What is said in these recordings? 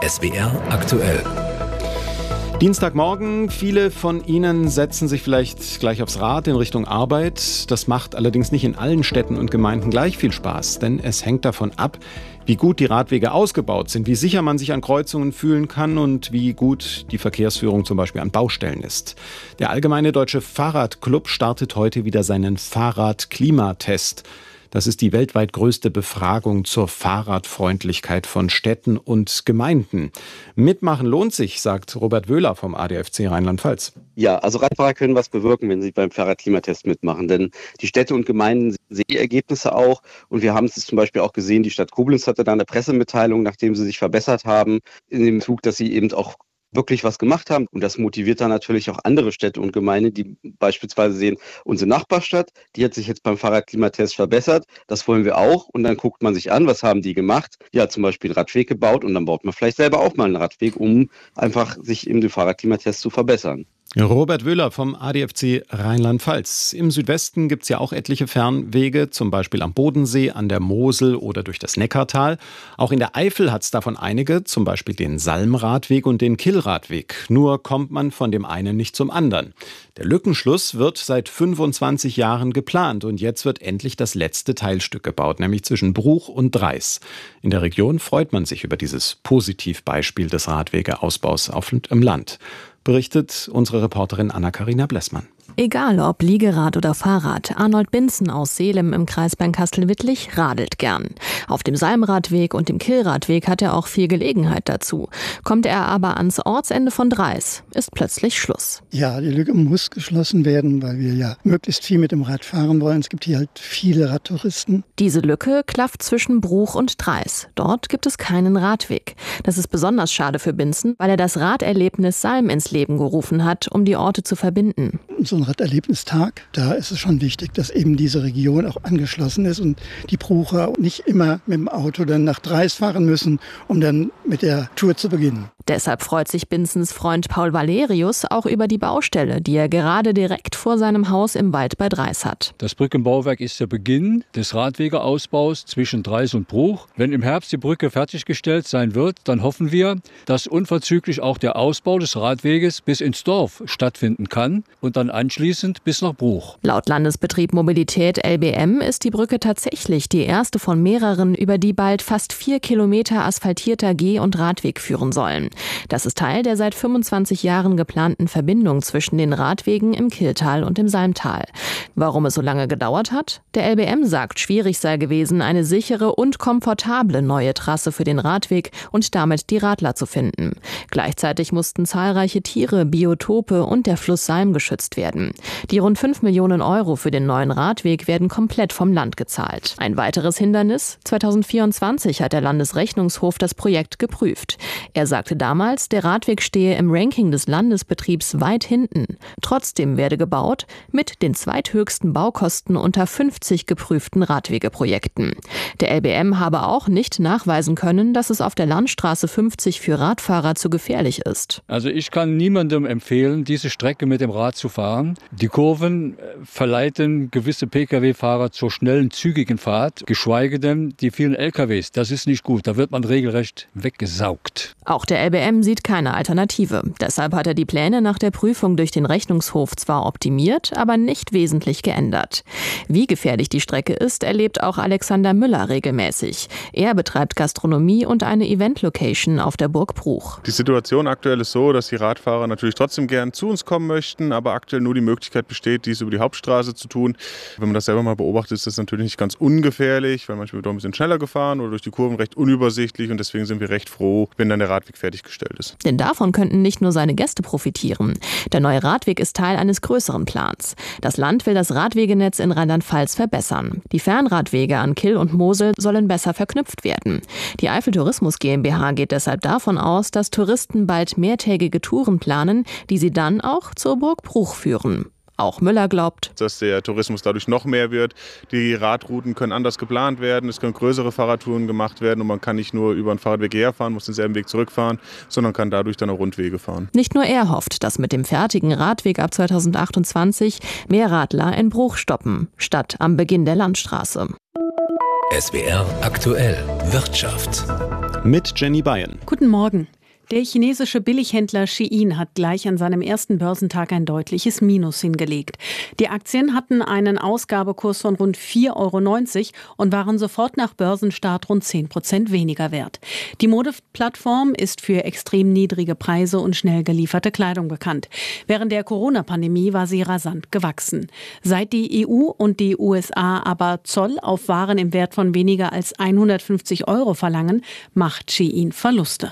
SWR aktuell. Dienstagmorgen, viele von Ihnen setzen sich vielleicht gleich aufs Rad in Richtung Arbeit. Das macht allerdings nicht in allen Städten und Gemeinden gleich viel Spaß, denn es hängt davon ab, wie gut die Radwege ausgebaut sind, wie sicher man sich an Kreuzungen fühlen kann und wie gut die Verkehrsführung zum Beispiel an Baustellen ist. Der Allgemeine Deutsche Fahrradclub startet heute wieder seinen Fahrradklimatest. Das ist die weltweit größte Befragung zur Fahrradfreundlichkeit von Städten und Gemeinden. Mitmachen lohnt sich, sagt Robert Wöhler vom ADFC Rheinland-Pfalz. Ja, also Radfahrer können was bewirken, wenn sie beim Fahrradklimatest mitmachen. Denn die Städte und Gemeinden sehen die Ergebnisse auch. Und wir haben es zum Beispiel auch gesehen, die Stadt Koblenz hatte da eine Pressemitteilung, nachdem sie sich verbessert haben, in dem Zug, dass sie eben auch wirklich was gemacht haben. Und das motiviert dann natürlich auch andere Städte und Gemeinden, die beispielsweise sehen, unsere Nachbarstadt, die hat sich jetzt beim Fahrradklimatest verbessert. Das wollen wir auch. Und dann guckt man sich an, was haben die gemacht? Ja, zum Beispiel einen Radweg gebaut und dann baut man vielleicht selber auch mal einen Radweg, um einfach sich im Fahrradklimatest zu verbessern. Robert Wöhler vom ADFC Rheinland-Pfalz. Im Südwesten gibt es ja auch etliche Fernwege, zum Beispiel am Bodensee, an der Mosel oder durch das Neckartal. Auch in der Eifel hat es davon einige, zum Beispiel den Salmradweg und den Killradweg. Nur kommt man von dem einen nicht zum anderen. Der Lückenschluss wird seit 25 Jahren geplant und jetzt wird endlich das letzte Teilstück gebaut, nämlich zwischen Bruch und Dreis. In der Region freut man sich über dieses Positivbeispiel des Radwegeausbaus im Land. Berichtet unsere Reporterin Anna-Karina Blessmann. Egal ob Liegerad oder Fahrrad, Arnold Binzen aus Seelem im Kreis Bernkastel-Wittlich radelt gern. Auf dem Salmradweg und dem Killradweg hat er auch viel Gelegenheit dazu. Kommt er aber ans Ortsende von Dreis, ist plötzlich Schluss. Ja, die Lücke muss geschlossen werden, weil wir ja möglichst viel mit dem Rad fahren wollen. Es gibt hier halt viele Radtouristen. Diese Lücke klafft zwischen Bruch und Dreis. Dort gibt es keinen Radweg. Das ist besonders schade für Binzen, weil er das Raderlebnis Salm ins Leben gerufen hat, um die Orte zu verbinden. So ein Raderlebnistag, da ist es schon wichtig, dass eben diese Region auch angeschlossen ist und die Brucher nicht immer mit dem Auto dann nach Dreis fahren müssen, um dann mit der Tour zu beginnen. Deshalb freut sich Binzens Freund Paul Valerius auch über die Baustelle, die er gerade direkt vor seinem Haus im Wald bei Dreis hat. Das Brückenbauwerk ist der Beginn des Radwegeausbaus zwischen Dreis und Bruch. Wenn im Herbst die Brücke fertiggestellt sein wird, dann hoffen wir, dass unverzüglich auch der Ausbau des Radweges bis ins Dorf stattfinden kann und dann anschließend bis nach Bruch. Laut Landesbetrieb Mobilität LBM ist die Brücke tatsächlich die erste von mehreren, über die bald fast 4 Kilometer asphaltierter Geh- und Radweg führen sollen. Das ist Teil der seit 25 Jahren geplanten Verbindung zwischen den Radwegen im Kylltal und im Salmtal. Warum es so lange gedauert hat? Der LBM sagt, schwierig sei gewesen, eine sichere und komfortable neue Trasse für den Radweg und damit die Radler zu finden. Gleichzeitig mussten zahlreiche Tiere, Biotope und der Fluss Salm geschützt werden. Die rund 5 Millionen Euro für den neuen Radweg werden komplett vom Land gezahlt. Ein weiteres Hindernis? 2024 hat der Landesrechnungshof das Projekt geprüft. Er sagte damals, der Radweg stehe im Ranking des Landesbetriebs weit hinten. Trotzdem werde gebaut mit den zweithöchsten Baukosten unter 50 geprüften Radwegeprojekten. Der LBM habe auch nicht nachweisen können, dass es auf der Landstraße 50 für Radfahrer zu gefährlich ist. Also ich kann niemandem empfehlen, diese Strecke mit dem Rad zu fahren. Die Kurven verleiten gewisse Pkw-Fahrer zur schnellen, zügigen Fahrt, geschweige denn die vielen LKWs. Das ist nicht gut, da wird man regelrecht weggesaugt. Auch der LBM sieht keine Alternative. Deshalb hat er die Pläne nach der Prüfung durch den Rechnungshof zwar optimiert, aber nicht wesentlich geändert. Wie gefährlich die Strecke ist, erlebt auch Alexander Müller regelmäßig. Er betreibt Gastronomie und eine Event-Location auf der Burg Bruch. Die Situation aktuell ist so, dass die Radfahrer natürlich trotzdem gern zu uns kommen möchten, aber aktuell nur die Möglichkeit besteht, dies über die Hauptstraße zu tun. Wenn man das selber mal beobachtet, ist das natürlich nicht ganz ungefährlich, weil manchmal wird auch ein bisschen schneller gefahren oder durch die Kurven recht unübersichtlich und deswegen sind wir recht froh, wenn dann der Radweg fertiggestellt ist. Denn davon könnten nicht nur seine Gäste profitieren. Der neue Radweg ist Teil eines größeren Plans. Das Land will das Radwegenetz in Rheinland-Pfalz verbessern. Die Fernradwege an Kyll und Mosel sollen besser verknüpft werden. Die Eifel Tourismus GmbH geht deshalb davon aus, dass Touristen bald mehrtägige Touren planen, die sie dann auch zur Burg Bruch führen. Auch Müller glaubt, dass der Tourismus dadurch noch mehr wird. Die Radrouten können anders geplant werden, es können größere Fahrradtouren gemacht werden und man kann nicht nur über einen Fahrradweg herfahren, muss denselben Weg zurückfahren, sondern kann dadurch dann auch Rundwege fahren. Nicht nur er hofft, dass mit dem fertigen Radweg ab 2028 mehr Radler in Bruch stoppen, statt am Beginn der Landstraße. SWR aktuell Wirtschaft. Mit Jenny Bayen. Guten Morgen. Der chinesische Billighändler Shein hat gleich an seinem ersten Börsentag ein deutliches Minus hingelegt. Die Aktien hatten einen Ausgabekurs von rund 4,90 € und waren sofort nach Börsenstart rund 10% weniger wert. Die Modeplattform ist für extrem niedrige Preise und schnell gelieferte Kleidung bekannt. Während der Corona-Pandemie war sie rasant gewachsen. Seit die EU und die USA aber Zoll auf Waren im Wert von weniger als 150 € verlangen, macht Shein Verluste.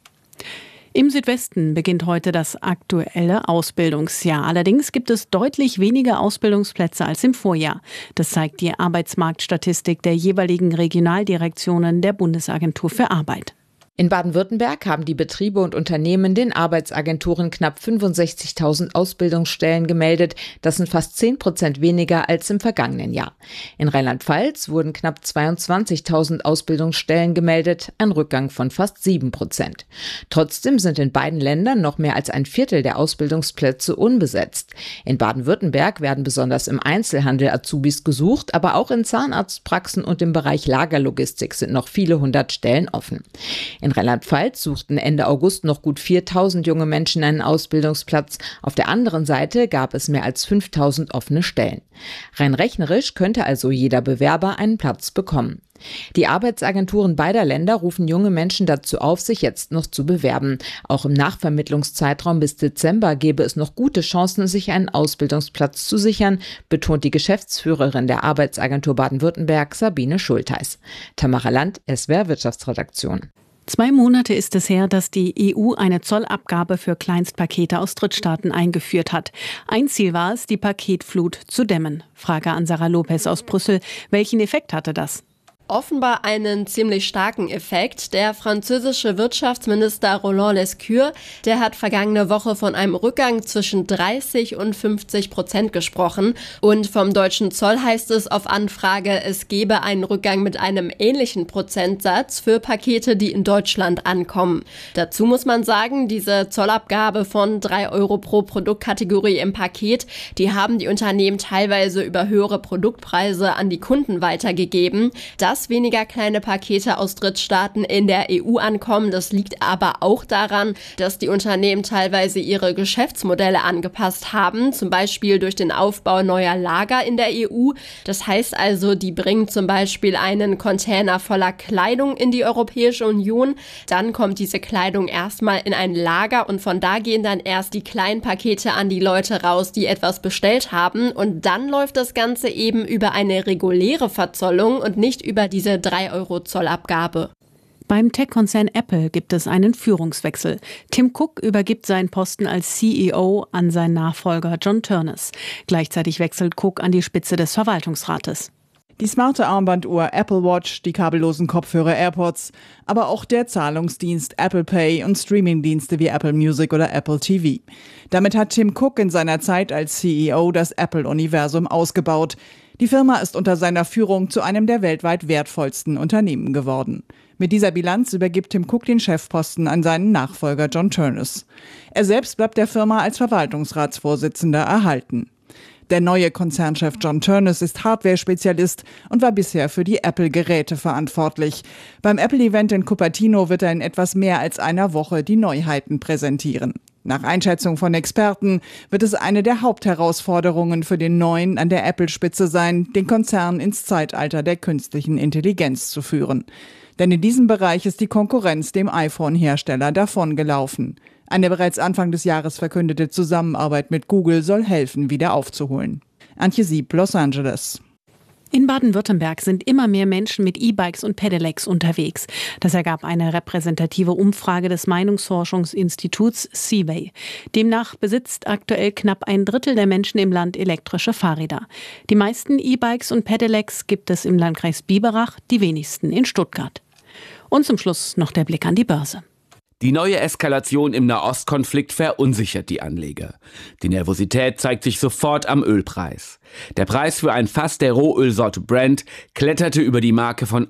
Im Südwesten beginnt heute das aktuelle Ausbildungsjahr. Allerdings gibt es deutlich weniger Ausbildungsplätze als im Vorjahr. Das zeigt die Arbeitsmarktstatistik der jeweiligen Regionaldirektionen der Bundesagentur für Arbeit. In Baden-Württemberg haben die Betriebe und Unternehmen den Arbeitsagenturen knapp 65.000 Ausbildungsstellen gemeldet. Das sind fast 10% weniger als im vergangenen Jahr. In Rheinland-Pfalz wurden knapp 22.000 Ausbildungsstellen gemeldet, ein Rückgang von fast 7%. Trotzdem sind in beiden Ländern noch mehr als ein Viertel der Ausbildungsplätze unbesetzt. In Baden-Württemberg werden besonders im Einzelhandel Azubis gesucht, aber auch in Zahnarztpraxen und im Bereich Lagerlogistik sind noch viele hundert Stellen offen. In Rheinland-Pfalz suchten Ende August noch gut 4.000 junge Menschen einen Ausbildungsplatz. Auf der anderen Seite gab es mehr als 5.000 offene Stellen. Rein rechnerisch könnte also jeder Bewerber einen Platz bekommen. Die Arbeitsagenturen beider Länder rufen junge Menschen dazu auf, sich jetzt noch zu bewerben. Auch im Nachvermittlungszeitraum bis Dezember gäbe es noch gute Chancen, sich einen Ausbildungsplatz zu sichern, betont die Geschäftsführerin der Arbeitsagentur Baden-Württemberg, Sabine Schultheis. Tamara Land, SWR Wirtschaftsredaktion. 2 Monate ist es her, dass die EU eine Zollabgabe für Kleinstpakete aus Drittstaaten eingeführt hat. Ein Ziel war es, die Paketflut zu dämmen. Frage an Sarah Lopez aus Brüssel. Welchen Effekt hatte das? Offenbar einen ziemlich starken Effekt. Der französische Wirtschaftsminister Roland Lescure, der hat vergangene Woche von einem Rückgang zwischen 30% und 50% gesprochen. Und vom deutschen Zoll heißt es auf Anfrage, es gebe einen Rückgang mit einem ähnlichen Prozentsatz für Pakete, die in Deutschland ankommen. Dazu muss man sagen, diese Zollabgabe von 3 € pro Produktkategorie im Paket, die haben die Unternehmen teilweise über höhere Produktpreise an die Kunden weitergegeben. Dass weniger kleine Pakete aus Drittstaaten in der EU ankommen. Das liegt aber auch daran, dass die Unternehmen teilweise ihre Geschäftsmodelle angepasst haben, zum Beispiel durch den Aufbau neuer Lager in der EU. Das heißt also, die bringen zum Beispiel einen Container voller Kleidung in die Europäische Union. Dann kommt diese Kleidung erstmal in ein Lager und von da gehen dann erst die kleinen Pakete an die Leute raus, die etwas bestellt haben. Und dann läuft das Ganze eben über eine reguläre Verzollung und nicht über diese 3 € Zollabgabe. Beim Tech-Konzern Apple gibt es einen Führungswechsel. Tim Cook übergibt seinen Posten als CEO an seinen Nachfolger John Ternus. Gleichzeitig wechselt Cook an die Spitze des Verwaltungsrates. Die smarte Armbanduhr Apple Watch, die kabellosen Kopfhörer AirPods, aber auch der Zahlungsdienst Apple Pay und Streamingdienste wie Apple Music oder Apple TV. Damit hat Tim Cook in seiner Zeit als CEO das Apple-Universum ausgebaut. Die Firma ist unter seiner Führung zu einem der weltweit wertvollsten Unternehmen geworden. Mit dieser Bilanz übergibt Tim Cook den Chefposten an seinen Nachfolger John Ternus. Er selbst bleibt der Firma als Verwaltungsratsvorsitzender erhalten. Der neue Konzernchef John Ternus ist Hardware-Spezialist und war bisher für die Apple-Geräte verantwortlich. Beim Apple-Event in Cupertino wird er in etwas mehr als einer Woche die Neuheiten präsentieren. Nach Einschätzung von Experten wird es eine der Hauptherausforderungen für den Neuen an der Apple-Spitze sein, den Konzern ins Zeitalter der künstlichen Intelligenz zu führen. Denn in diesem Bereich ist die Konkurrenz dem iPhone-Hersteller davongelaufen. Eine bereits Anfang des Jahres verkündete Zusammenarbeit mit Google soll helfen, wieder aufzuholen. Antje Sieb, Los Angeles. In Baden-Württemberg sind immer mehr Menschen mit E-Bikes und Pedelecs unterwegs. Das ergab eine repräsentative Umfrage des Meinungsforschungsinstituts Seaway. Demnach besitzt aktuell knapp ein Drittel der Menschen im Land elektrische Fahrräder. Die meisten E-Bikes und Pedelecs gibt es im Landkreis Biberach, die wenigsten in Stuttgart. Und zum Schluss noch der Blick an die Börse. Die neue Eskalation im Nahostkonflikt verunsichert die Anleger. Die Nervosität zeigt sich sofort am Ölpreis. Der Preis für ein Fass der Rohölsorte Brent kletterte über die Marke von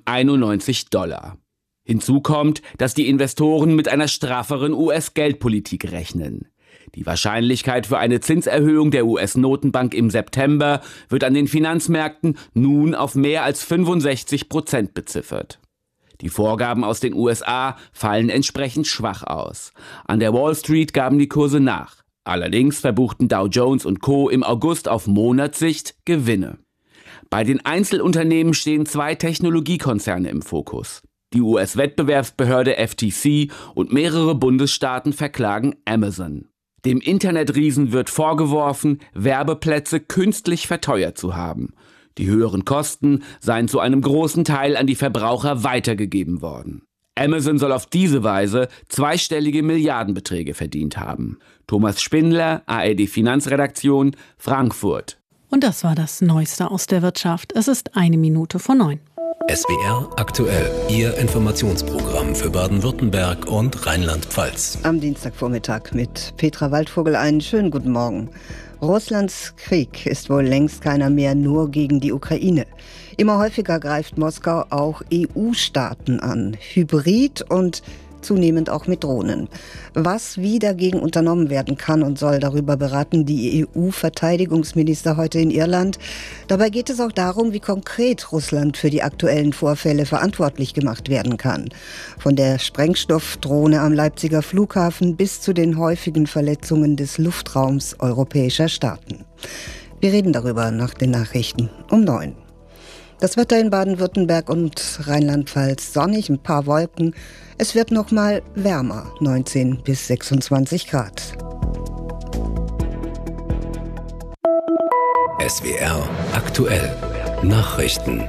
$91. Hinzu kommt, dass die Investoren mit einer strafferen US-Geldpolitik rechnen. Die Wahrscheinlichkeit für eine Zinserhöhung der US-Notenbank im September wird an den Finanzmärkten nun auf mehr als 65% beziffert. Die Vorgaben aus den USA fallen entsprechend schwach aus. An der Wall Street gaben die Kurse nach. Allerdings verbuchten Dow Jones und Co. im August auf Monatssicht Gewinne. Bei den Einzelunternehmen stehen 2 Technologiekonzerne im Fokus. Die US-Wettbewerbsbehörde FTC und mehrere Bundesstaaten verklagen Amazon. Dem Internetriesen wird vorgeworfen, Werbeplätze künstlich verteuert zu haben. Die höheren Kosten seien zu einem großen Teil an die Verbraucher weitergegeben worden. Amazon soll auf diese Weise zweistellige Milliardenbeträge verdient haben. Thomas Spindler, ARD Finanzredaktion, Frankfurt. Und das war das Neueste aus der Wirtschaft. Es ist 8:01. SWR aktuell, Ihr Informationsprogramm für Baden-Württemberg und Rheinland-Pfalz. Am Dienstagvormittag mit Petra Waldvogel einen schönen guten Morgen. Russlands Krieg ist wohl längst keiner mehr nur gegen die Ukraine. Immer häufiger greift Moskau auch EU-Staaten an, hybrid und zunehmend auch mit Drohnen. Was wie dagegen unternommen werden kann und soll, darüber beraten die EU-Verteidigungsminister heute in Irland. Dabei geht es auch darum, wie konkret Russland für die aktuellen Vorfälle verantwortlich gemacht werden kann. Von der Sprengstoffdrohne am Leipziger Flughafen bis zu den häufigen Verletzungen des Luftraums europäischer Staaten. Wir reden darüber nach den Nachrichten um 9. Das Wetter in Baden-Württemberg und Rheinland-Pfalz sonnig, ein paar Wolken. Es wird noch mal wärmer, 19 bis 26 Grad. SWR aktuell, Nachrichten.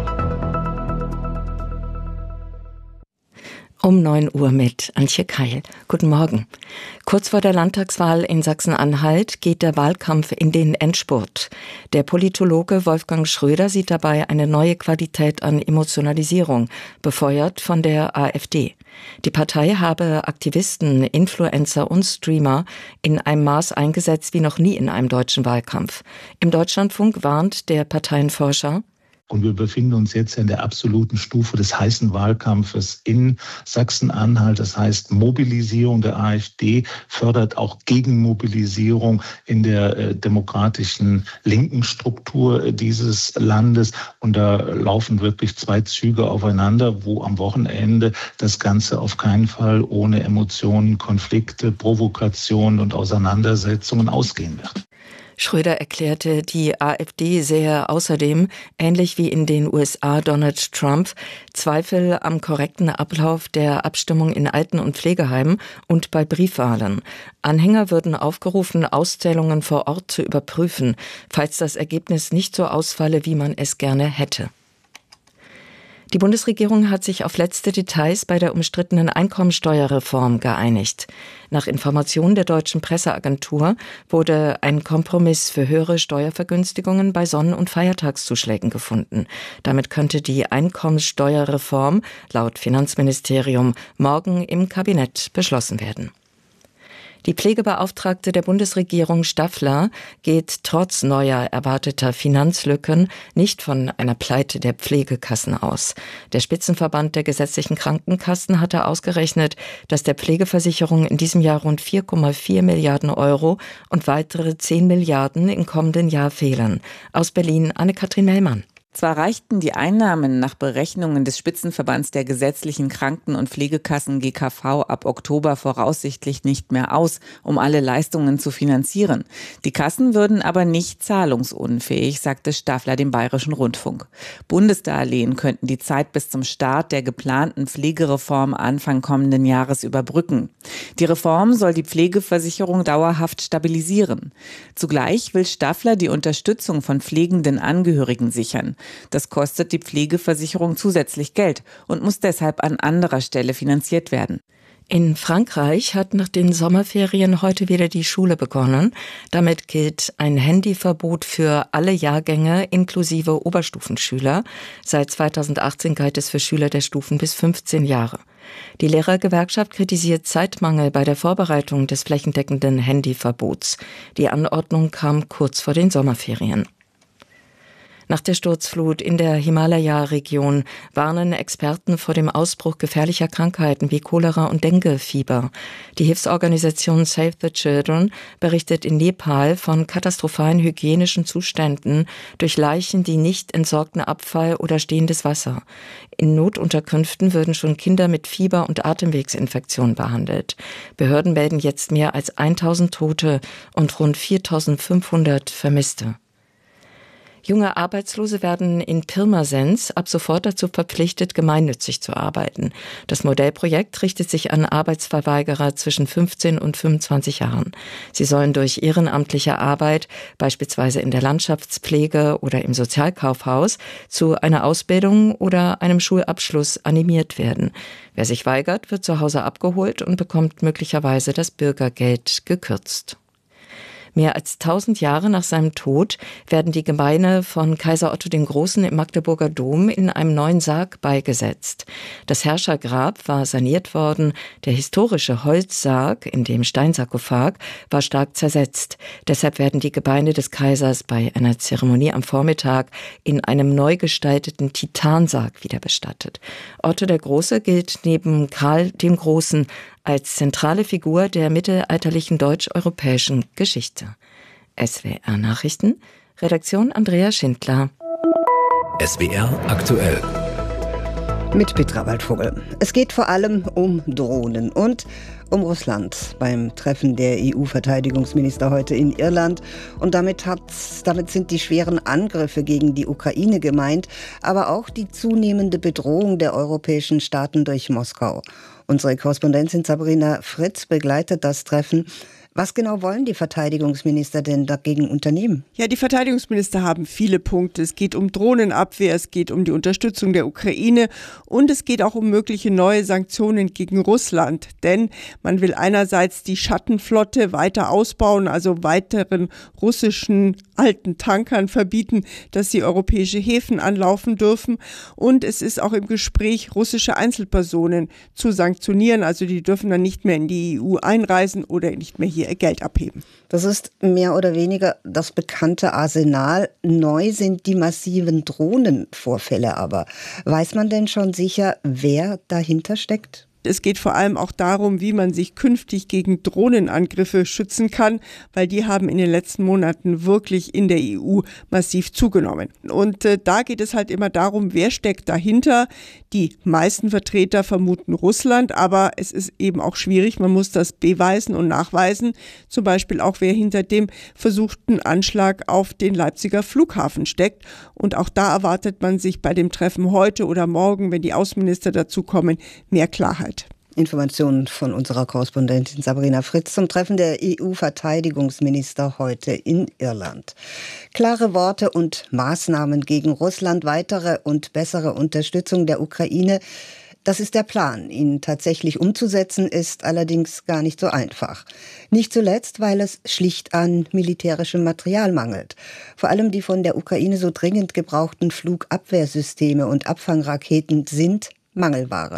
Um 9 Uhr mit Antje Keil. Guten Morgen. Kurz vor der Landtagswahl in Sachsen-Anhalt geht der Wahlkampf in den Endspurt. Der Politologe Wolfgang Schröder sieht dabei eine neue Qualität an Emotionalisierung, befeuert von der AfD. Die Partei habe Aktivisten, Influencer und Streamer in einem Maß eingesetzt wie noch nie in einem deutschen Wahlkampf. Im Deutschlandfunk warnt der Parteienforscher: Und wir befinden uns jetzt in der absoluten Stufe des heißen Wahlkampfes in Sachsen-Anhalt. Das heißt, Mobilisierung der AfD fördert auch Gegenmobilisierung in der demokratischen linken Struktur dieses Landes. Und da laufen wirklich 2 Züge aufeinander, wo am Wochenende das Ganze auf keinen Fall ohne Emotionen, Konflikte, Provokationen und Auseinandersetzungen ausgehen wird. Schröder erklärte, die AfD sähe außerdem, ähnlich wie in den USA Donald Trump, Zweifel am korrekten Ablauf der Abstimmung in Alten- und Pflegeheimen und bei Briefwahlen. Anhänger würden aufgerufen, Auszählungen vor Ort zu überprüfen, falls das Ergebnis nicht so ausfalle, wie man es gerne hätte. Die Bundesregierung hat sich auf letzte Details bei der umstrittenen Einkommensteuerreform geeinigt. Nach Informationen der Deutschen Presseagentur wurde ein Kompromiss für höhere Steuervergünstigungen bei Sonnen- und Feiertagszuschlägen gefunden. Damit könnte die Einkommensteuerreform laut Finanzministerium morgen im Kabinett beschlossen werden. Die Pflegebeauftragte der Bundesregierung Staffler geht trotz neuer erwarteter Finanzlücken nicht von einer Pleite der Pflegekassen aus. Der Spitzenverband der gesetzlichen Krankenkassen hatte ausgerechnet, dass der Pflegeversicherung in diesem Jahr rund 4,4 Milliarden Euro und weitere 10 Milliarden im kommenden Jahr fehlen. Aus Berlin Anne-Kathrin Mellmann. Zwar reichten die Einnahmen nach Berechnungen des Spitzenverbands der gesetzlichen Kranken- und Pflegekassen GKV ab Oktober voraussichtlich nicht mehr aus, um alle Leistungen zu finanzieren. Die Kassen würden aber nicht zahlungsunfähig, sagte Staffler dem Bayerischen Rundfunk. Bundesdarlehen könnten die Zeit bis zum Start der geplanten Pflegereform Anfang kommenden Jahres überbrücken. Die Reform soll die Pflegeversicherung dauerhaft stabilisieren. Zugleich will Staffler die Unterstützung von pflegenden Angehörigen sichern. Das kostet die Pflegeversicherung zusätzlich Geld und muss deshalb an anderer Stelle finanziert werden. In Frankreich hat nach den Sommerferien heute wieder die Schule begonnen. Damit gilt ein Handyverbot für alle Jahrgänge inklusive Oberstufenschüler. Seit 2018 galt es für Schüler der Stufen bis 15 Jahre. Die Lehrergewerkschaft kritisiert Zeitmangel bei der Vorbereitung des flächendeckenden Handyverbots. Die Anordnung kam kurz vor den Sommerferien. Nach der Sturzflut in der Himalaya-Region warnen Experten vor dem Ausbruch gefährlicher Krankheiten wie Cholera und Dengue-Fieber. Die Hilfsorganisation Save the Children berichtet in Nepal von katastrophalen hygienischen Zuständen durch Leichen, die nicht entsorgten Abfall oder stehendes Wasser. In Notunterkünften würden schon Kinder mit Fieber und Atemwegsinfektionen behandelt. Behörden melden jetzt mehr als 1000 Tote und rund 4500 Vermisste. Junge Arbeitslose werden in Pirmasens ab sofort dazu verpflichtet, gemeinnützig zu arbeiten. Das Modellprojekt richtet sich an Arbeitsverweigerer zwischen 15 und 25 Jahren. Sie sollen durch ehrenamtliche Arbeit, beispielsweise in der Landschaftspflege oder im Sozialkaufhaus, zu einer Ausbildung oder einem Schulabschluss animiert werden. Wer sich weigert, wird zu Hause abgeholt und bekommt möglicherweise das Bürgergeld gekürzt. Mehr als 1000 Jahre nach seinem Tod werden die Gebeine von Kaiser Otto dem Großen im Magdeburger Dom in einem neuen Sarg beigesetzt. Das Herrschergrab war saniert worden. Der historische Holzsarg in dem Steinsarkophag war stark zersetzt. Deshalb werden die Gebeine des Kaisers bei einer Zeremonie am Vormittag in einem neu gestalteten Titansarg wieder bestattet. Otto der Große gilt neben Karl dem Großen als zentrale Figur der mittelalterlichen deutsch-europäischen Geschichte. SWR Nachrichten, Redaktion Andrea Schindler. SWR aktuell. Mit Petra Waldvogel. Es geht vor allem um Drohnen und um Russland beim Treffen der EU-Verteidigungsminister heute in Irland. Und damit sind die schweren Angriffe gegen die Ukraine gemeint, aber auch die zunehmende Bedrohung der europäischen Staaten durch Moskau. Unsere Korrespondentin Sabrina Fritz begleitet das Treffen. Was genau wollen die Verteidigungsminister denn dagegen unternehmen? Ja, die Verteidigungsminister haben viele Punkte. Es geht um Drohnenabwehr, es geht um die Unterstützung der Ukraine und es geht auch um mögliche neue Sanktionen gegen Russland. Denn man will einerseits die Schattenflotte weiter ausbauen, also weiteren russischen alten Tankern verbieten, dass sie europäische Häfen anlaufen dürfen. Und es ist auch im Gespräch, russische Einzelpersonen zu sanktionieren. Also die dürfen dann nicht mehr in die EU einreisen oder nicht mehr hier ihr Geld abheben. Das ist mehr oder weniger das bekannte Arsenal. Neu sind die massiven Drohnenvorfälle aber. Weiß man denn schon sicher, wer dahinter steckt? Es geht vor allem auch darum, wie man sich künftig gegen Drohnenangriffe schützen kann, weil die haben in den letzten Monaten wirklich in der EU massiv zugenommen. Und da geht es halt immer darum, wer steckt dahinter. Die meisten Vertreter vermuten Russland, aber es ist eben auch schwierig. Man muss das beweisen und nachweisen. Zum Beispiel auch, wer hinter dem versuchten Anschlag auf den Leipziger Flughafen steckt. Und auch da erwartet man sich bei dem Treffen heute oder morgen, wenn die Außenminister dazukommen, mehr Klarheit. Informationen von unserer Korrespondentin Sabrina Fritz zum Treffen der EU-Verteidigungsminister heute in Irland. Klare Worte und Maßnahmen gegen Russland, weitere und bessere Unterstützung der Ukraine. Das ist der Plan. Ihn tatsächlich umzusetzen, ist allerdings gar nicht so einfach. Nicht zuletzt, weil es schlicht an militärischem Material mangelt. Vor allem die von der Ukraine so dringend gebrauchten Flugabwehrsysteme und Abfangraketen sind Mangelware.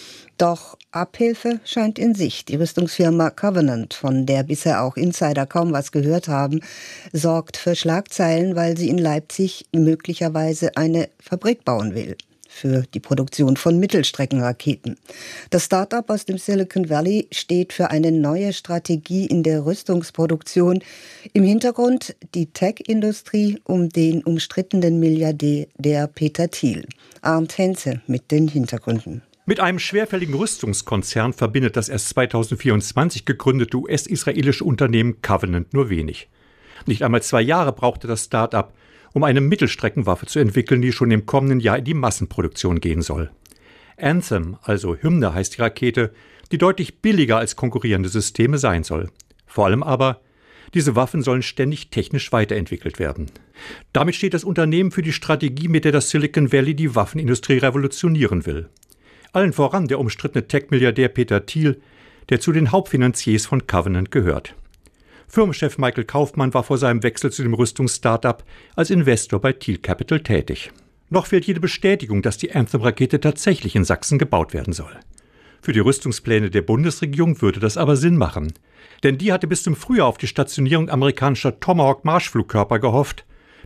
Doch Abhilfe scheint in Sicht. Die Rüstungsfirma Covenant, von der bisher auch Insider kaum was gehört haben, sorgt für Schlagzeilen, weil sie in Leipzig möglicherweise eine Fabrik bauen will für die Produktion von Mittelstreckenraketen. Das Start-up aus dem Silicon Valley steht für eine neue Strategie in der Rüstungsproduktion. Im Hintergrund die Tech-Industrie um den umstrittenen Milliardär Peter Thiel. Arndt Henze mit den Hintergründen. Mit einem schwerfälligen Rüstungskonzern verbindet das erst 2024 gegründete US-israelische Unternehmen Covenant nur wenig. Nicht einmal 2 Jahre brauchte das Start-up, um eine Mittelstreckenwaffe zu entwickeln, die schon im kommenden Jahr in die Massenproduktion gehen soll. Anthem, also Hymne heißt die Rakete, die deutlich billiger als konkurrierende Systeme sein soll. Vor allem aber, diese Waffen sollen ständig technisch weiterentwickelt werden. Damit steht das Unternehmen für die Strategie, mit der das Silicon Valley die Waffenindustrie revolutionieren will. Allen voran der umstrittene Tech-Milliardär Peter Thiel, der zu den Hauptfinanziers von Covenant gehört. Firmenchef Michael Kaufmann war vor seinem Wechsel zu dem Rüstungsstartup als Investor bei Thiel Capital tätig. Noch fehlt jede Bestätigung, dass die Anthem-Rakete tatsächlich in Sachsen gebaut werden soll. Für die Rüstungspläne der Bundesregierung würde das aber Sinn machen. Denn die hatte bis zum Frühjahr auf die Stationierung amerikanischer Tomahawk-Marschflugkörper gehofft.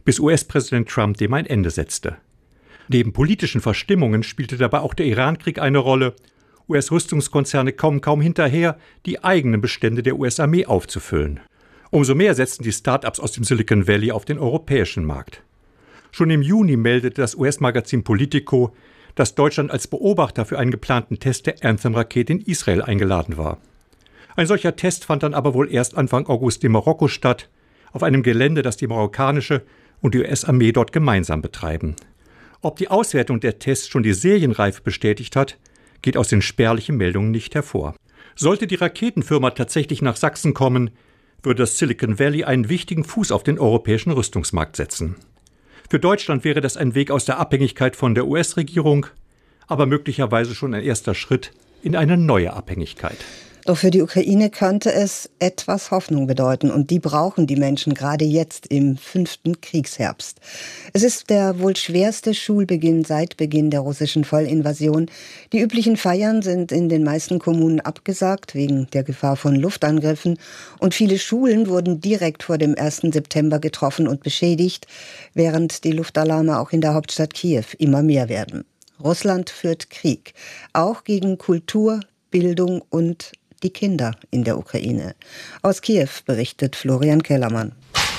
bis US-Präsident Trump dem ein Ende setzte. Neben politischen Verstimmungen spielte dabei auch der Irankrieg eine Rolle. US-Rüstungskonzerne kommen kaum hinterher, die eigenen Bestände der US-Armee aufzufüllen. Umso mehr setzten die Start-ups aus dem Silicon Valley auf den europäischen Markt. Schon im Juni meldete das US-Magazin Politico, dass Deutschland als Beobachter für einen geplanten Test der Anthem-Rakete in Israel eingeladen war. Ein solcher Test fand dann aber wohl erst Anfang August in Marokko statt, auf einem Gelände, das die marokkanische und die US-Armee dort gemeinsam betreiben. Ob die Auswertung der Tests schon die Serienreife bestätigt hat, geht aus den spärlichen Meldungen nicht hervor. Sollte die Raketenfirma tatsächlich nach Sachsen kommen, würde das Silicon Valley einen wichtigen Fuß auf den europäischen Rüstungsmarkt setzen. Für Deutschland wäre das ein Weg aus der Abhängigkeit von der US-Regierung, aber möglicherweise schon ein erster Schritt in eine neue Abhängigkeit. Doch für die Ukraine könnte es etwas Hoffnung bedeuten und die brauchen die Menschen gerade jetzt im 5. Kriegsherbst. Es ist der wohl schwerste Schulbeginn seit Beginn der russischen Vollinvasion. Die üblichen Feiern sind in den meisten Kommunen abgesagt wegen der Gefahr von Luftangriffen und viele Schulen wurden direkt vor dem 1. September getroffen und beschädigt, während die Luftalarme auch in der Hauptstadt Kiew immer mehr werden. Russland führt Krieg, auch gegen Kultur, Bildung und die Kinder in der Ukraine. Aus Kiew berichtet Florian Kellermann.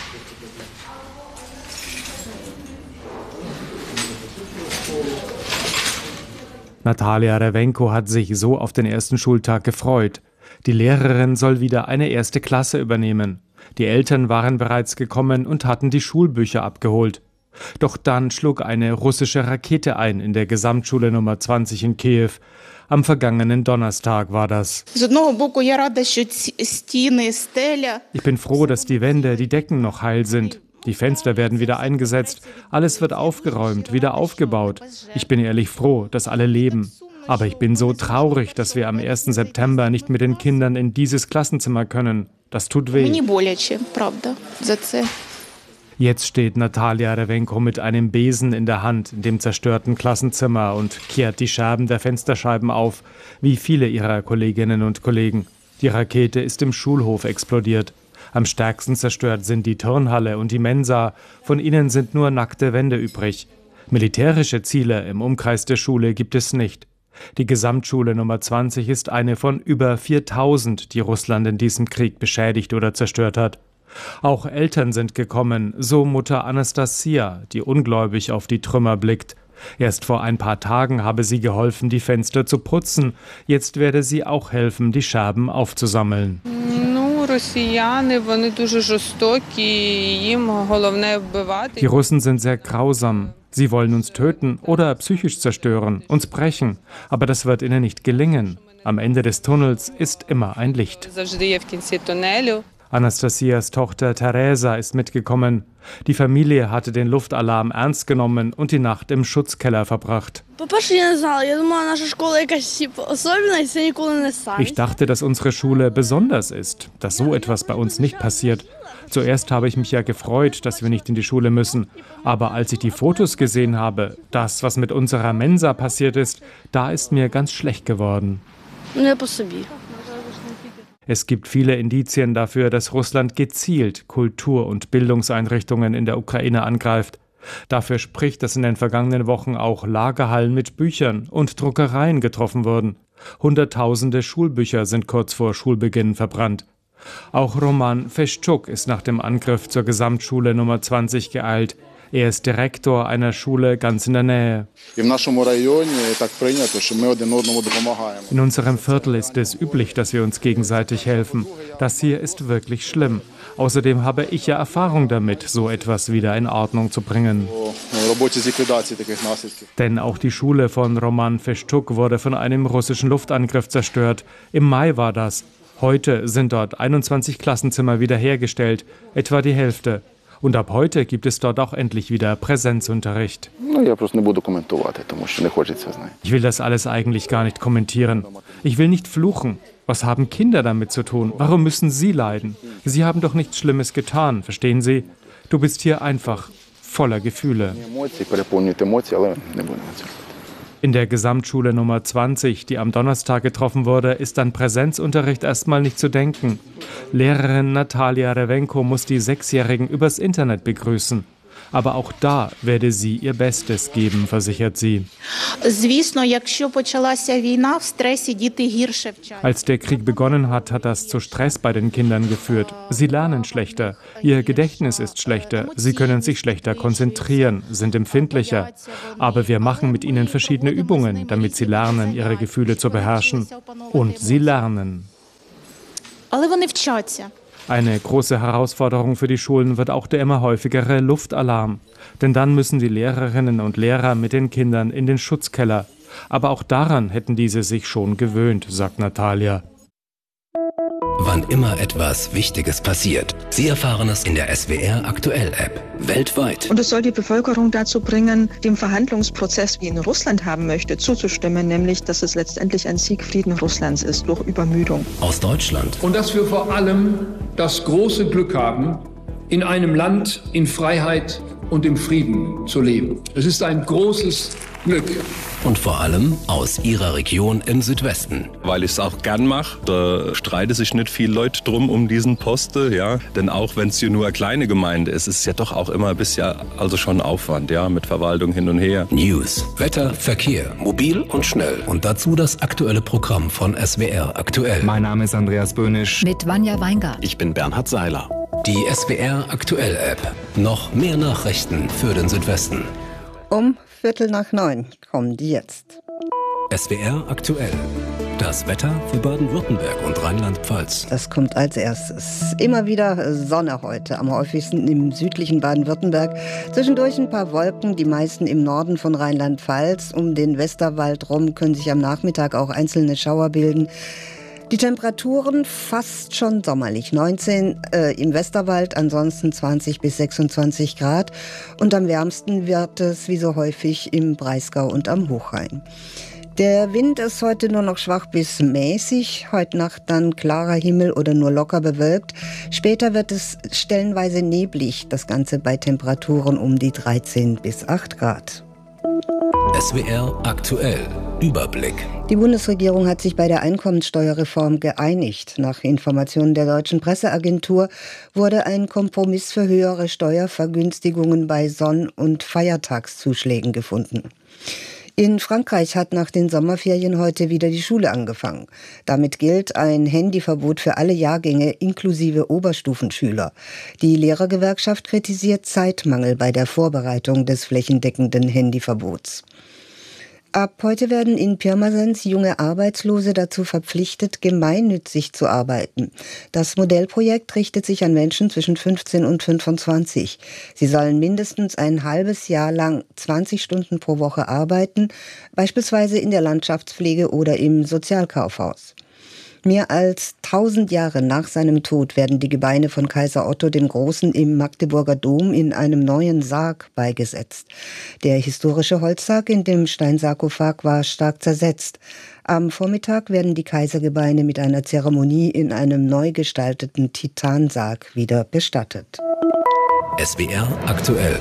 Natalia Rewenko hat sich so auf den ersten Schultag gefreut. Die Lehrerin soll wieder eine erste Klasse übernehmen. Die Eltern waren bereits gekommen und hatten die Schulbücher abgeholt. Doch dann schlug eine russische Rakete ein in der Gesamtschule Nummer 20 in Kiew. Am vergangenen Donnerstag war das. Ich bin froh, dass die Wände, die Decken noch heil sind. Die Fenster werden wieder eingesetzt. Alles wird aufgeräumt, wieder aufgebaut. Ich bin ehrlich froh, dass alle leben. Aber ich bin so traurig, dass wir am 1. September nicht mit den Kindern in dieses Klassenzimmer können. Das tut weh. Jetzt steht Natalia Rewenko mit einem Besen in der Hand in dem zerstörten Klassenzimmer und kehrt die Scherben der Fensterscheiben auf, wie viele ihrer Kolleginnen und Kollegen. Die Rakete ist im Schulhof explodiert. Am stärksten zerstört sind die Turnhalle und die Mensa. Von ihnen sind nur nackte Wände übrig. Militärische Ziele im Umkreis der Schule gibt es nicht. Die Gesamtschule Nummer 20 ist eine von über 4000, die Russland in diesem Krieg beschädigt oder zerstört hat. Auch Eltern sind gekommen, so Mutter Anastasia, die ungläubig auf die Trümmer blickt. Erst vor ein paar Tagen habe sie geholfen, die Fenster zu putzen. Jetzt werde sie auch helfen, die Scherben aufzusammeln. Die Russen sind sehr grausam. Sie wollen uns töten oder psychisch zerstören, uns brechen. Aber das wird ihnen nicht gelingen. Am Ende des Tunnels ist immer ein Licht. Anastasias Tochter Teresa ist mitgekommen. Die Familie hatte den Luftalarm ernst genommen und die Nacht im Schutzkeller verbracht. Ich dachte, dass unsere Schule besonders ist, dass so etwas bei uns nicht passiert. Zuerst habe ich mich ja gefreut, dass wir nicht in die Schule müssen. Aber als ich die Fotos gesehen habe, das, was mit unserer Mensa passiert ist, da ist mir ganz schlecht geworden. Es gibt viele Indizien dafür, dass Russland gezielt Kultur- und Bildungseinrichtungen in der Ukraine angreift. Dafür spricht, dass in den vergangenen Wochen auch Lagerhallen mit Büchern und Druckereien getroffen wurden. Hunderttausende Schulbücher sind kurz vor Schulbeginn verbrannt. Auch Roman Feschuk ist nach dem Angriff zur Gesamtschule Nummer 20 geeilt. Er ist Direktor einer Schule ganz in der Nähe. In unserem Viertel ist es üblich, dass wir uns gegenseitig helfen. Das hier ist wirklich schlimm. Außerdem habe ich ja Erfahrung damit, so etwas wieder in Ordnung zu bringen. Denn auch die Schule von Roman Feschuk wurde von einem russischen Luftangriff zerstört. Im Mai war das. Heute sind dort 21 Klassenzimmer wiederhergestellt, etwa die Hälfte. Und ab heute gibt es dort auch endlich wieder Präsenzunterricht. Ich will das alles eigentlich gar nicht kommentieren. Ich will nicht fluchen. Was haben Kinder damit zu tun? Warum müssen sie leiden? Sie haben doch nichts Schlimmes getan, verstehen Sie? Du bist hier einfach voller Gefühle. In der Gesamtschule Nummer 20, die am Donnerstag getroffen wurde, ist an Präsenzunterricht erstmal nicht zu denken. Lehrerin Natalia Rewenko muss die Sechsjährigen übers Internet begrüßen. Aber auch da werde sie ihr Bestes geben, versichert sie. Als der Krieg begonnen hat, hat das zu Stress bei den Kindern geführt. Sie lernen schlechter, ihr Gedächtnis ist schlechter, sie können sich schlechter konzentrieren, sind empfindlicher. Aber wir machen mit ihnen verschiedene Übungen, damit sie lernen, ihre Gefühle zu beherrschen. Und sie lernen. Eine große Herausforderung für die Schulen wird auch der immer häufigere Luftalarm. Denn dann müssen die Lehrerinnen und Lehrer mit den Kindern in den Schutzkeller. Aber auch daran hätten diese sich schon gewöhnt, sagt Natalia. Wann immer etwas Wichtiges passiert, Sie erfahren es in der SWR Aktuell App. Weltweit. Und es soll die Bevölkerung dazu bringen, dem Verhandlungsprozess, wie ihn Russland haben möchte, zuzustimmen, nämlich, dass es letztendlich ein Siegfrieden Russlands ist durch Übermüdung. Aus Deutschland. Und dass wir vor allem das große Glück haben, in einem Land in Freiheit und im Frieden zu leben. Es ist ein großes Glück. Und vor allem aus Ihrer Region im Südwesten. Weil ich es auch gern mache, da streiten sich nicht viele Leute drum um diesen Posten, ja. Denn auch wenn es hier nur eine kleine Gemeinde ist, ist es ja doch auch immer ein bisschen, also schon Aufwand, ja, mit Verwaltung hin und her. News, Wetter, Verkehr, mobil und schnell. Und dazu das aktuelle Programm von SWR Aktuell. Mein Name ist Andreas Böhnisch. Mit Vanja Weingart. Ich bin Bernhard Seiler. Die SWR Aktuell App. Noch mehr Nachrichten für den Südwesten. Um 8:45 kommen die jetzt. SWR Aktuell. Das Wetter für Baden-Württemberg und Rheinland-Pfalz. Das kommt als erstes. Immer wieder Sonne heute, am häufigsten im südlichen Baden-Württemberg. Zwischendurch ein paar Wolken, die meisten im Norden von Rheinland-Pfalz. Um den Westerwald rum können sich am Nachmittag auch einzelne Schauer bilden. Die Temperaturen fast schon sommerlich. 19 im Westerwald, ansonsten 20 bis 26 Grad. Und am wärmsten wird es wie so häufig im Breisgau und am Hochrhein. Der Wind ist heute nur noch schwach bis mäßig. Heute Nacht dann klarer Himmel oder nur locker bewölkt. Später wird es stellenweise neblig. Das Ganze bei Temperaturen um die 13 bis 8 Grad. SWR Aktuell. Überblick. Die Bundesregierung hat sich bei der Einkommensteuerreform geeinigt. Nach Informationen der Deutschen Presseagentur wurde ein Kompromiss für höhere Steuervergünstigungen bei Sonn- und Feiertagszuschlägen gefunden. In Frankreich hat nach den Sommerferien heute wieder die Schule angefangen. Damit gilt ein Handyverbot für alle Jahrgänge inklusive Oberstufenschüler. Die Lehrergewerkschaft kritisiert Zeitmangel bei der Vorbereitung des flächendeckenden Handyverbots. Ab heute werden in Pirmasens junge Arbeitslose dazu verpflichtet, gemeinnützig zu arbeiten. Das Modellprojekt richtet sich an Menschen zwischen 15 und 25. Sie sollen mindestens ein halbes Jahr lang 20 Stunden pro Woche arbeiten, beispielsweise in der Landschaftspflege oder im Sozialkaufhaus. Mehr als 1000 Jahre nach seinem Tod werden die Gebeine von Kaiser Otto dem Großen im Magdeburger Dom in einem neuen Sarg beigesetzt. Der historische Holzsarg in dem Steinsarkophag war stark zersetzt. Am Vormittag werden die Kaisergebeine mit einer Zeremonie in einem neu gestalteten Titansarg wieder bestattet. SWR Aktuell.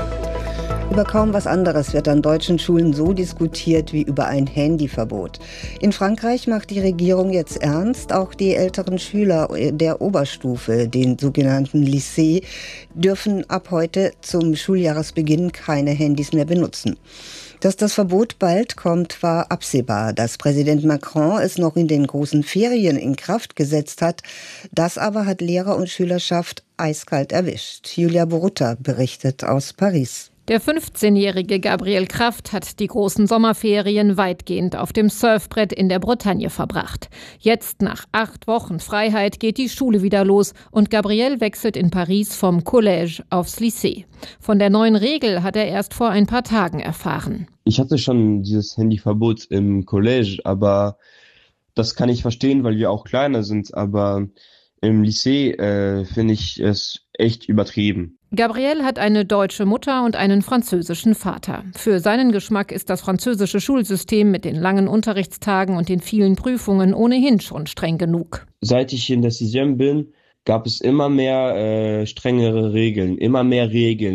Über kaum was anderes wird an deutschen Schulen so diskutiert wie über ein Handyverbot. In Frankreich macht die Regierung jetzt ernst. Auch die älteren Schüler der Oberstufe, den sogenannten Lycée, dürfen ab heute zum Schuljahresbeginn keine Handys mehr benutzen. Dass das Verbot bald kommt, war absehbar. Dass Präsident Macron es noch in den großen Ferien in Kraft gesetzt hat, das aber hat Lehrer und Schülerschaft eiskalt erwischt. Julia Borutta berichtet aus Paris. Der 15-jährige Gabriel Kraft hat die großen Sommerferien weitgehend auf dem Surfbrett in der Bretagne verbracht. Jetzt, nach 8 Wochen Freiheit, geht die Schule wieder los und Gabriel wechselt in Paris vom Collège aufs Lycée. Von der neuen Regel hat er erst vor ein paar Tagen erfahren. Ich hatte schon dieses Handyverbot im Collège, aber das kann ich verstehen, weil wir auch kleiner sind. Aber im Lycée finde ich es echt übertrieben. Gabriel hat eine deutsche Mutter und einen französischen Vater. Für seinen Geschmack ist das französische Schulsystem mit den langen Unterrichtstagen und den vielen Prüfungen ohnehin schon streng genug. Seit ich in der 6. bin, gab es immer mehr strengere Regeln, immer mehr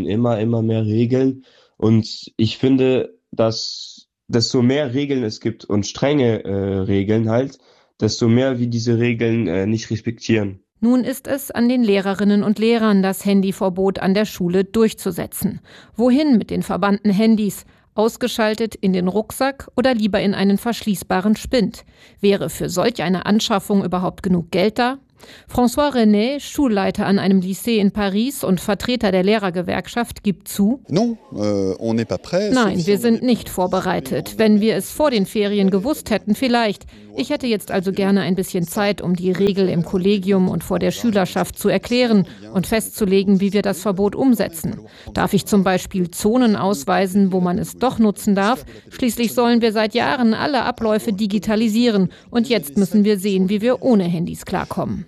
Regeln. Und ich finde, dass desto mehr Regeln es gibt und strenge Regeln halt, desto mehr wir diese Regeln nicht respektieren. Nun ist es an den Lehrerinnen und Lehrern, das Handyverbot an der Schule durchzusetzen. Wohin mit den verbannten Handys? Ausgeschaltet in den Rucksack oder lieber in einen verschließbaren Spind? Wäre für solch eine Anschaffung überhaupt genug Geld da? François René, Schulleiter an einem Lycée in Paris und Vertreter der Lehrergewerkschaft, gibt zu: Nein, wir sind nicht vorbereitet. Wenn wir es vor den Ferien gewusst hätten, vielleicht. Ich hätte jetzt also gerne ein bisschen Zeit, um die Regel im Kollegium und vor der Schülerschaft zu erklären und festzulegen, wie wir das Verbot umsetzen. Darf ich zum Beispiel Zonen ausweisen, wo man es doch nutzen darf? Schließlich sollen wir seit Jahren alle Abläufe digitalisieren und jetzt müssen wir sehen, wie wir ohne Handys klarkommen.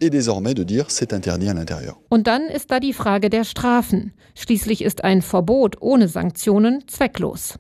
Und dann ist da die Frage der Strafen. Schließlich ist ein Verbot ohne Sanktionen zwecklos.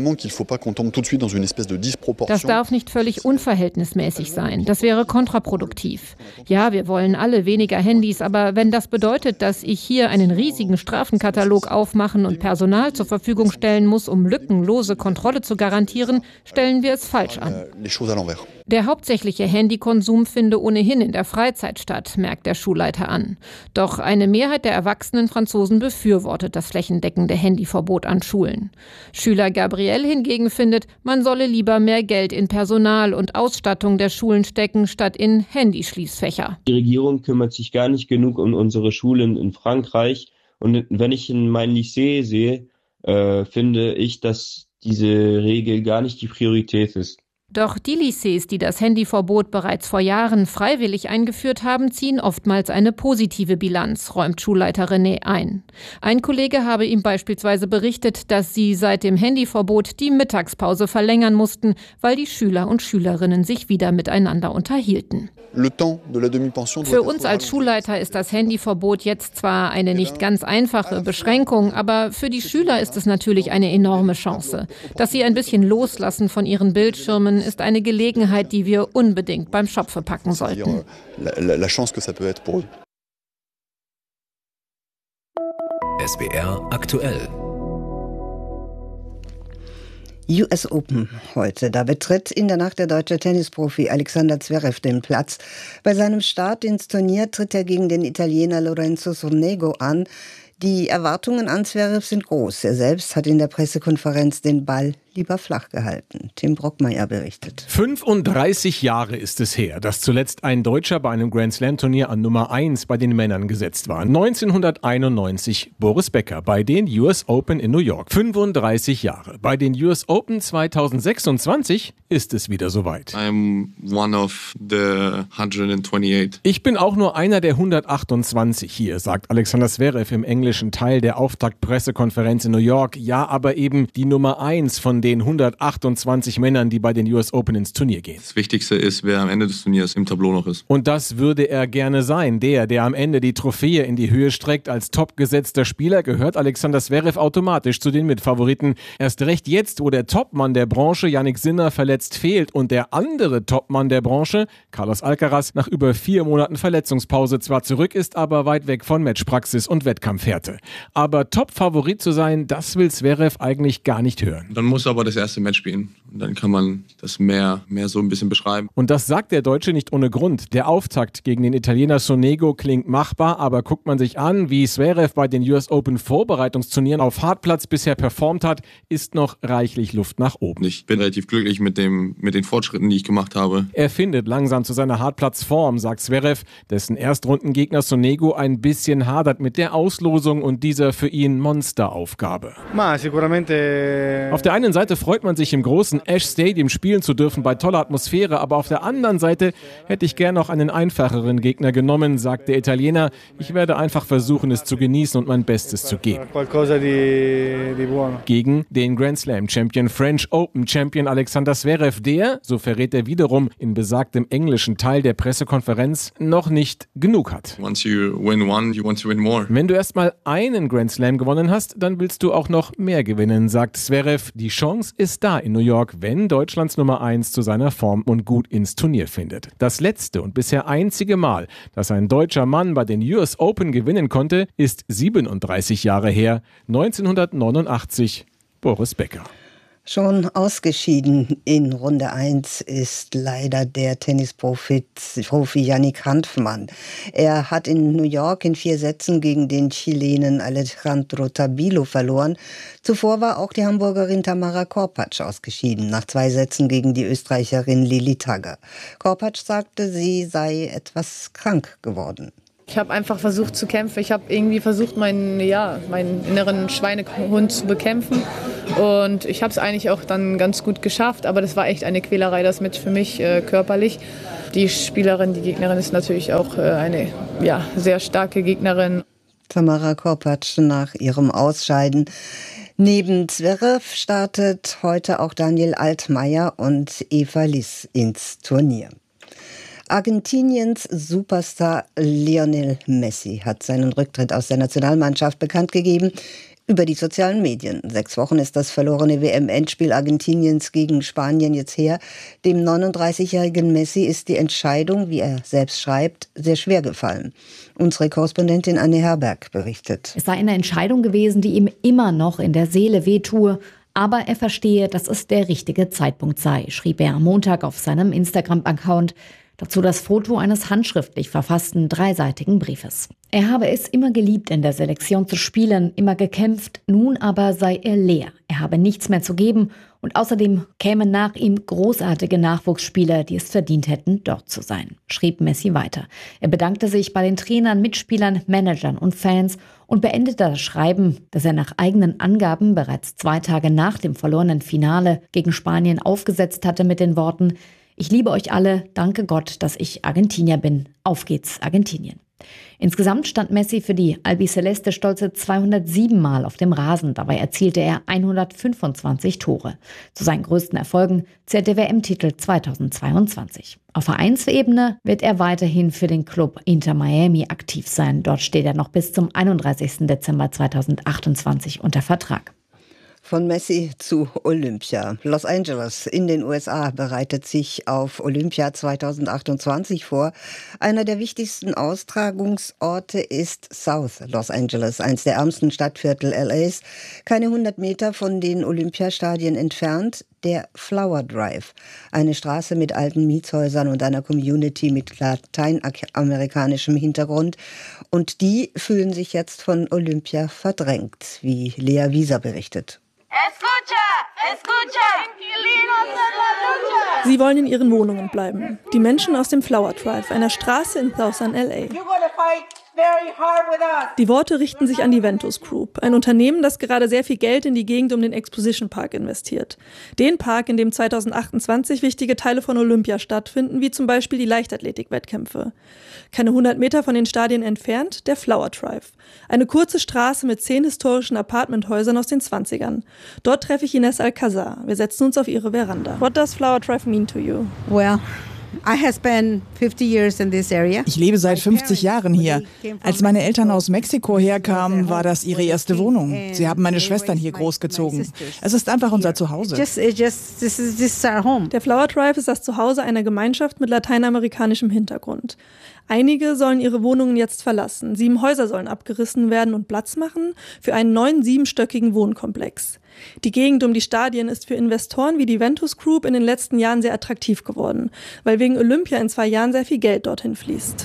Das darf nicht völlig unverhältnismäßig sein. Das wäre kontraproduktiv. Ja, wir wollen alle weniger Handys, aber wenn das bedeutet, dass ich hier einen riesigen Strafenkatalog aufmachen und Personal zur Verfügung stellen muss, um lückenlose Kontrolle zu garantieren, stellen wir es falsch an. Der hauptsächliche Handykonsum finde ohnehin in der Freizeit statt, merkt der Schulleiter an. Doch eine Mehrheit der erwachsenen Franzosen befürwortet das flächendeckende Handyverbot an Schulen. Schüler Gabriel hingegen findet, man solle lieber mehr Geld in Personal und Ausstattung der Schulen stecken, statt in Handyschließfächer. Die Regierung kümmert sich gar nicht genug um unsere Schulen in Frankreich. Und wenn ich in mein Lycée sehe, finde ich, dass diese Regel gar nicht die Priorität ist. Doch die Lycées, die das Handyverbot bereits vor Jahren freiwillig eingeführt haben, ziehen oftmals eine positive Bilanz, räumt Schulleiter René ein. Ein Kollege habe ihm beispielsweise berichtet, dass sie seit dem Handyverbot die Mittagspause verlängern mussten, weil die Schüler und Schülerinnen sich wieder miteinander unterhielten. Für uns als Schulleiter ist das Handyverbot jetzt zwar eine nicht ganz einfache Beschränkung, aber für die Schüler ist es natürlich eine enorme Chance. Dass sie ein bisschen loslassen von ihren Bildschirmen, ist eine Gelegenheit, die wir unbedingt beim Schopfe packen sollten. SWR aktuell. US Open heute. Da betritt in der Nacht der deutsche Tennisprofi Alexander Zverev den Platz. Bei seinem Start ins Turnier tritt er gegen den Italiener Lorenzo Sonego an. Die Erwartungen an Zverev sind groß. Er selbst hat in der Pressekonferenz den Ball lieber flach gehalten. Tim Brockmeier berichtet. 35 Jahre ist es her, dass zuletzt ein Deutscher bei einem Grand-Slam-Turnier an Nummer 1 bei den Männern gesetzt war. 1991 Boris Becker bei den US Open in New York. 35 Jahre. Bei den US Open 2026 ist es wieder soweit. I'm one of the 128. Ich bin auch nur einer der 128 hier, sagt Alexander Zverev im englischen Teil der Auftaktpressekonferenz in New York. Ja, aber eben die Nummer 1 von den 128 Männern, die bei den US Open ins Turnier gehen. Das Wichtigste ist, wer am Ende des Turniers im Tableau noch ist. Und das würde er gerne sein. Der am Ende die Trophäe in die Höhe streckt. Als topgesetzter Spieler gehört Alexander Zverev automatisch zu den Mitfavoriten. Erst recht jetzt, wo der Topmann der Branche, Jannik Sinner, verletzt fehlt und der andere Topmann der Branche, Carlos Alcaraz, nach über 4 Monaten Verletzungspause zwar zurück ist, aber weit weg von Matchpraxis und Wettkampfhärte. Aber Top-Favorit zu sein, das will Zverev eigentlich gar nicht hören. Dann muss er aber das erste Match spielen. Und dann kann man das mehr so ein bisschen beschreiben. Und das sagt der Deutsche nicht ohne Grund. Der Auftakt gegen den Italiener Sonego klingt machbar, aber guckt man sich an, wie Zverev bei den US Open Vorbereitungsturnieren auf Hartplatz bisher performt hat, ist noch reichlich Luft nach oben. Ich bin relativ glücklich mit den Fortschritten, die ich gemacht habe. Er findet langsam zu seiner Hartplatzform, sagt Zverev, dessen Erstrundengegner Sonego ein bisschen hadert mit der Auslosung und dieser für ihn Monsteraufgabe. Auf der einen Seite freut man sich im großen Ash Stadium spielen zu dürfen bei toller Atmosphäre, aber auf der anderen Seite hätte ich gern noch einen einfacheren Gegner genommen, sagt der Italiener. Ich werde einfach versuchen, es zu genießen und mein Bestes zu geben. Gegen den Grand Slam Champion, French Open Champion Alexander Zverev, der, so verrät er wiederum in besagtem englischen Teil der Pressekonferenz, noch nicht genug hat. Once you win one, you want to win more. Wenn du erstmal einen Grand Slam gewonnen hast, dann willst du auch noch mehr gewinnen, sagt Zverev. Die Chance ist da in New York, wenn Deutschlands Nummer 1 zu seiner Form und gut ins Turnier findet. Das letzte und bisher einzige Mal, dass ein deutscher Mann bei den US Open gewinnen konnte, ist 37 Jahre her, 1989, Boris Becker. Schon ausgeschieden in Runde 1 ist leider der Tennisprofi Yannick Hanfmann. Er hat in New York in 4 Sätzen gegen den Chilenen Alejandro Tabilo verloren. Zuvor war auch die Hamburgerin Tamara Korpatsch ausgeschieden, nach 2 Sätzen gegen die Österreicherin Lili Tagger. Korpatsch sagte, sie sei etwas krank geworden. Ich habe einfach versucht zu kämpfen. Ich habe irgendwie versucht, meinen inneren Schweinehund zu bekämpfen. Und ich habe es eigentlich auch dann ganz gut geschafft. Aber das war echt eine Quälerei, das mit für mich körperlich. Die Gegnerin ist natürlich auch eine sehr starke Gegnerin. Tamara Korpatsch nach ihrem Ausscheiden. Neben Zverev startet heute auch Daniel Altmaier und Eva Liss ins Turnier. Argentiniens Superstar Lionel Messi hat seinen Rücktritt aus der Nationalmannschaft bekannt gegeben über die sozialen Medien. 6 Wochen ist das verlorene WM-Endspiel Argentiniens gegen Spanien jetzt her. Dem 39-jährigen Messi ist die Entscheidung, wie er selbst schreibt, sehr schwer gefallen. Unsere Korrespondentin Anne Herberg berichtet. Es sei eine Entscheidung gewesen, die ihm immer noch in der Seele wehtue. Aber er verstehe, dass es der richtige Zeitpunkt sei, schrieb er am Montag auf seinem Instagram-Account. Dazu das Foto eines handschriftlich verfassten 3-seitigen Briefes. Er habe es immer geliebt, in der Selektion zu spielen, immer gekämpft, nun aber sei er leer. Er habe nichts mehr zu geben und außerdem kämen nach ihm großartige Nachwuchsspieler, die es verdient hätten, dort zu sein, schrieb Messi weiter. Er bedankte sich bei den Trainern, Mitspielern, Managern und Fans und beendete das Schreiben, das er nach eigenen Angaben bereits 2 Tage nach dem verlorenen Finale gegen Spanien aufgesetzt hatte mit den Worten: Ich liebe euch alle, danke Gott, dass ich Argentinier bin. Auf geht's, Argentinien. Insgesamt stand Messi für die Albiceleste stolze 207 Mal auf dem Rasen. Dabei erzielte er 125 Tore. Zu seinen größten Erfolgen zählt der WM-Titel 2022. Auf Vereinsebene wird er weiterhin für den Club Inter Miami aktiv sein. Dort steht er noch bis zum 31. Dezember 2028 unter Vertrag. Von Messi zu Olympia. Los Angeles in den USA bereitet sich auf Olympia 2028 vor. Einer der wichtigsten Austragungsorte ist South Los Angeles, eines der ärmsten Stadtviertel LAs. Keine 100 Meter von den Olympiastadien entfernt, der Flower Drive. Eine Straße mit alten Mietshäusern und einer Community mit lateinamerikanischem Hintergrund. Und die fühlen sich jetzt von Olympia verdrängt, wie Lea Wieser berichtet. Sie wollen in ihren Wohnungen bleiben. Die Menschen aus dem Flower Drive, einer Straße in Southern LA. Die Worte richten sich an die Ventus Group, ein Unternehmen, das gerade sehr viel Geld in die Gegend um den Exposition Park investiert. Den Park, in dem 2028 wichtige Teile von Olympia stattfinden, wie zum Beispiel die Leichtathletik-Wettkämpfe. Keine 100 Meter von den Stadien entfernt, der Flower Drive. Eine kurze Straße mit 10 historischen Apartmenthäusern aus den 20ern. Dort treffe ich Ines Alcazar. Wir setzen uns auf ihre Veranda. What does Flower Drive mean to you? Well, ich lebe seit 50 Jahren hier. Als meine Eltern aus Mexiko herkamen, war das ihre erste Wohnung. Sie haben meine Schwestern hier großgezogen. Es ist einfach unser Zuhause. Der Flower Drive ist das Zuhause einer Gemeinschaft mit lateinamerikanischem Hintergrund. Einige sollen ihre Wohnungen jetzt verlassen. 7 Häuser sollen abgerissen werden und Platz machen für einen neuen 7-stöckigen Wohnkomplex. Die Gegend um die Stadien ist für Investoren wie die Ventus Group in den letzten Jahren sehr attraktiv geworden, weil wegen Olympia in 2 Jahren sehr viel Geld dorthin fließt.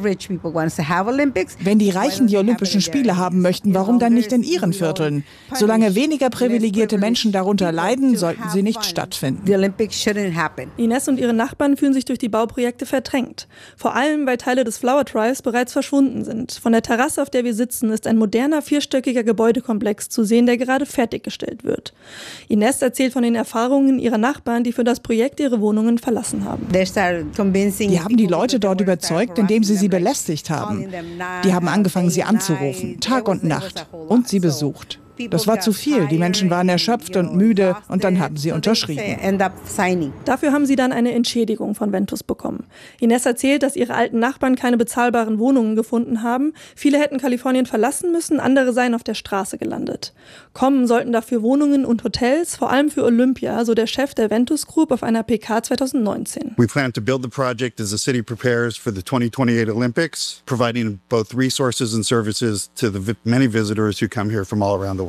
Wenn die Reichen die Olympischen Spiele haben möchten, warum dann nicht in ihren Vierteln? Solange weniger privilegierte Menschen darunter leiden, sollten sie nicht stattfinden. Ines und ihre Nachbarn fühlen sich durch die Bauprojekte verdrängt. Vor allem, weil Teile des Flower Drives bereits verschwunden sind. Von der Terrasse, auf der wir sitzen, ist ein moderner 4-stöckiger Gebäudekomplex zu sehen, der gerade fertiggestellt wird. Ines erzählt von den Erfahrungen ihrer Nachbarn, die für das Projekt ihre Wohnungen verlassen haben. Die haben die Leute dort überzeugt, indem sie belästigt haben. Die haben angefangen, sie anzurufen, Tag und Nacht, und sie besucht. Das war zu viel. Die Menschen waren erschöpft und müde und dann haben sie unterschrieben. Dafür haben sie dann eine Entschädigung von Ventus bekommen. Ines erzählt, dass ihre alten Nachbarn keine bezahlbaren Wohnungen gefunden haben. Viele hätten Kalifornien verlassen müssen, andere seien auf der Straße gelandet. Kommen sollten dafür Wohnungen und Hotels, vor allem für Olympia, so der Chef der Ventus Group auf einer PK 2019. We plan to build the project as the city prepares for the 2028 Olympics, providing both resources and services to the many visitors who come here from all around the world.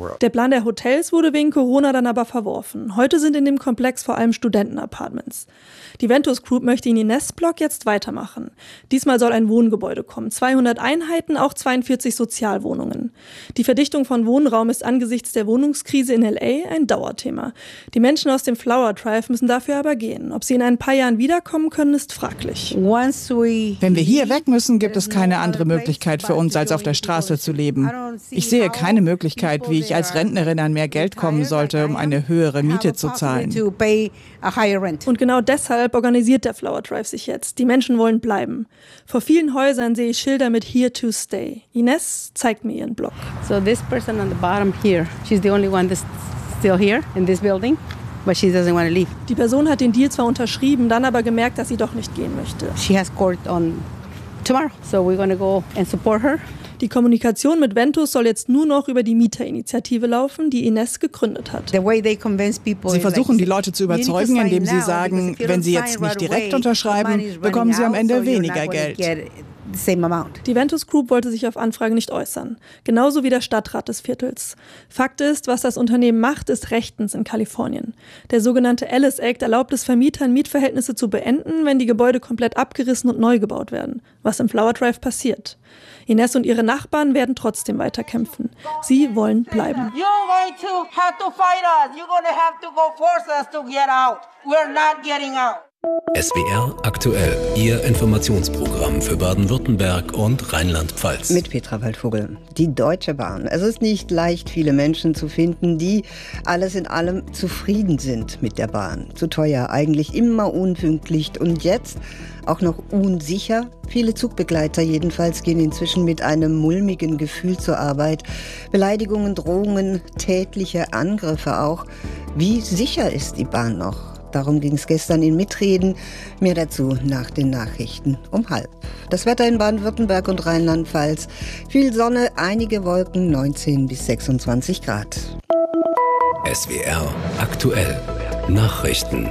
Der Plan der Hotels wurde wegen Corona dann aber verworfen. Heute sind in dem Komplex vor allem Studentenapartments. Die Ventus Group möchte in Ines-Block jetzt weitermachen. Diesmal soll ein Wohngebäude kommen. 200 Einheiten, auch 42 Sozialwohnungen. Die Verdichtung von Wohnraum ist angesichts der Wohnungskrise in LA ein Dauerthema. Die Menschen aus dem Flower Drive müssen dafür aber gehen. Ob sie in ein paar Jahren wiederkommen können, ist fraglich. Wenn wir hier weg müssen, gibt es keine andere Möglichkeit für uns, als auf der Straße zu leben. Ich sehe keine Möglichkeit, wie ich als Rentnerin an mehr Geld kommen sollte, um eine höhere Miete zu zahlen. Und genau deshalb organisiert der Flower Drive sich jetzt. Die Menschen wollen bleiben. Vor vielen Häusern sehe ich Schilder mit Here to Stay. Ines zeigt mir ihren Blog. So this person on the bottom here, she's the only one that's still here in this building. But she doesn't want to leave. Die Person hat den Deal zwar unterschrieben, dann aber gemerkt, dass sie doch nicht gehen möchte. She has court on tomorrow, so we're going to go and support her. Die Kommunikation mit Ventus soll jetzt nur noch über die Mieterinitiative laufen, die Ines gegründet hat. Sie versuchen, die Leute zu überzeugen, indem sie sagen, wenn sie jetzt nicht direkt unterschreiben, bekommen sie am Ende weniger Geld. Die Ventus Group wollte sich auf Anfrage nicht äußern. Genauso wie der Stadtrat des Viertels. Fakt ist, was das Unternehmen macht, ist rechtens in Kalifornien. Der sogenannte Ellis Act erlaubt es Vermietern, Mietverhältnse zu beenden, wenn die Gebäude komplett abgerissen und neu gebaut werden. Was im Flower Drive passiert. Ines und ihre Nachbarn werden trotzdem weiterkämpfen. Sie wollen bleiben. SWR aktuell, Ihr Informationsprogramm für Baden-Württemberg und Rheinland-Pfalz. Mit Petra Waldvogel. Die Deutsche Bahn. Es ist nicht leicht, viele Menschen zu finden, die alles in allem zufrieden sind mit der Bahn. Zu teuer, eigentlich immer unpünktlich und jetzt auch noch unsicher. Viele Zugbegleiter jedenfalls gehen inzwischen mit einem mulmigen Gefühl zur Arbeit. Beleidigungen, Drohungen, tätliche Angriffe auch. Wie sicher ist die Bahn noch? Darum ging es gestern in Mitreden. Mehr dazu nach den Nachrichten um 12:30. Das Wetter in Baden-Württemberg und Rheinland-Pfalz. Viel Sonne, einige Wolken, 19 bis 26 Grad. SWR aktuell. Nachrichten.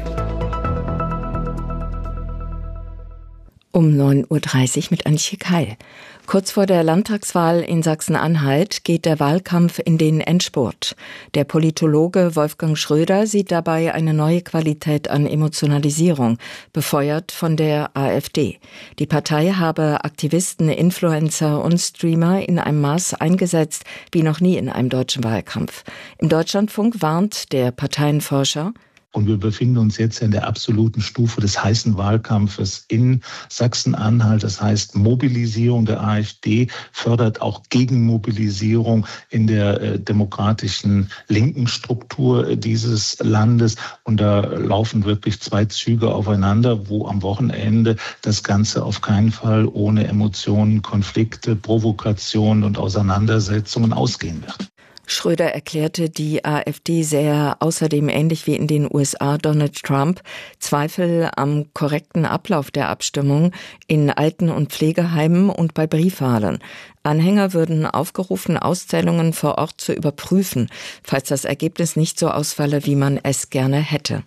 Um 9:30 Uhr mit Antje Keil. Kurz vor der Landtagswahl in Sachsen-Anhalt geht der Wahlkampf in den Endspurt. Der Politologe Wolfgang Schröder sieht dabei eine neue Qualität an Emotionalisierung, befeuert von der AfD. Die Partei habe Aktivisten, Influencer und Streamer in einem Maß eingesetzt wie noch nie in einem deutschen Wahlkampf. Im Deutschlandfunk warnt der Parteienforscher: Und wir befinden uns jetzt in der absoluten Stufe des heißen Wahlkampfes in Sachsen-Anhalt. Das heißt, Mobilisierung der AfD fördert auch Gegenmobilisierung in der demokratischen linken Struktur dieses Landes. Und da laufen wirklich zwei Züge aufeinander, wo am Wochenende das Ganze auf keinen Fall ohne Emotionen, Konflikte, Provokationen und Auseinandersetzungen ausgehen wird. Schröder erklärte, die AfD sähe außerdem ähnlich wie in den USA Donald Trump Zweifel am korrekten Ablauf der Abstimmung in Alten- und Pflegeheimen und bei Briefwahlen. Anhänger würden aufgerufen, Auszählungen vor Ort zu überprüfen, falls das Ergebnis nicht so ausfalle, wie man es gerne hätte.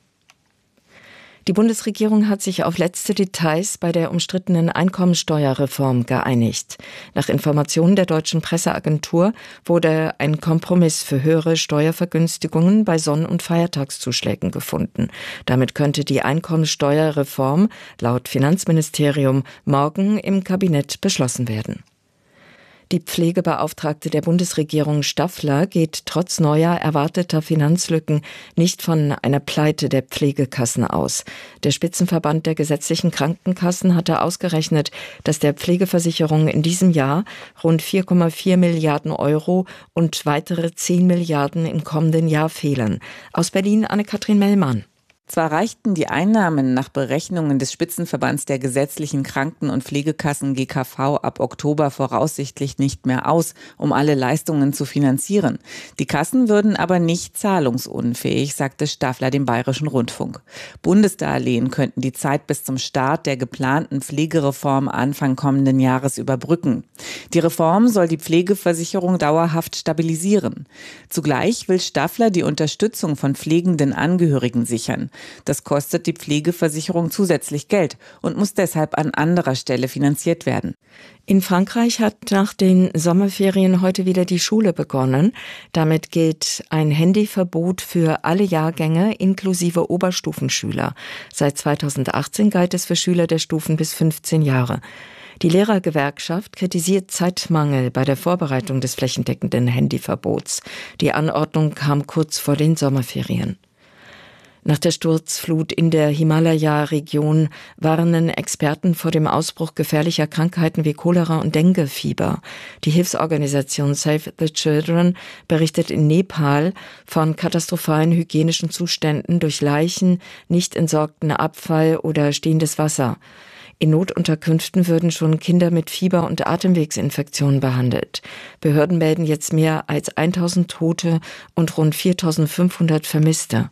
Die Bundesregierung hat sich auf letzte Details bei der umstrittenen Einkommensteuerreform geeinigt. Nach Informationen der deutschen Presseagentur wurde ein Kompromiss für höhere Steuervergünstigungen bei Sonn- und Feiertagszuschlägen gefunden. Damit könnte die Einkommensteuerreform laut Finanzministerium morgen im Kabinett beschlossen werden. Die Pflegebeauftragte der Bundesregierung Staffler geht trotz neuer erwarteter Finanzlücken nicht von einer Pleite der Pflegekassen aus. Der Spitzenverband der gesetzlichen Krankenkassen hatte ausgerechnet, dass der Pflegeversicherung in diesem Jahr rund 4,4 Milliarden Euro und weitere 10 Milliarden im kommenden Jahr fehlen. Aus Berlin Anne-Kathrin Mellmann. Zwar reichten die Einnahmen nach Berechnungen des Spitzenverbands der gesetzlichen Kranken- und Pflegekassen GKV ab Oktober voraussichtlich nicht mehr aus, um alle Leistungen zu finanzieren. Die Kassen würden aber nicht zahlungsunfähig, sagte Staffler dem Bayerischen Rundfunk. Bundesdarlehen könnten die Zeit bis zum Start der geplanten Pflegereform Anfang kommenden Jahres überbrücken. Die Reform soll die Pflegeversicherung dauerhaft stabilisieren. Zugleich will Staffler die Unterstützung von pflegenden Angehörigen sichern. Das kostet die Pflegeversicherung zusätzlich Geld und muss deshalb an anderer Stelle finanziert werden. In Frankreich hat nach den Sommerferien heute wieder die Schule begonnen. Damit gilt ein Handyverbot für alle Jahrgänge inklusive Oberstufenschüler. Seit 2018 galt es für Schüler der Stufen bis 15 Jahre. Die Lehrergewerkschaft kritisiert Zeitmangel bei der Vorbereitung des flächendeckenden Handyverbots. Die Anordnung kam kurz vor den Sommerferien. Nach der Sturzflut in der Himalaya-Region warnen Experten vor dem Ausbruch gefährlicher Krankheiten wie Cholera und Denguefieber. Die Hilfsorganisation Save the Children berichtet in Nepal von katastrophalen hygienischen Zuständen durch Leichen, nicht entsorgten Abfall oder stehendes Wasser. In Notunterkünften würden schon Kinder mit Fieber und Atemwegsinfektionen behandelt. Behörden melden jetzt mehr als 1000 Tote und rund 4500 Vermisste.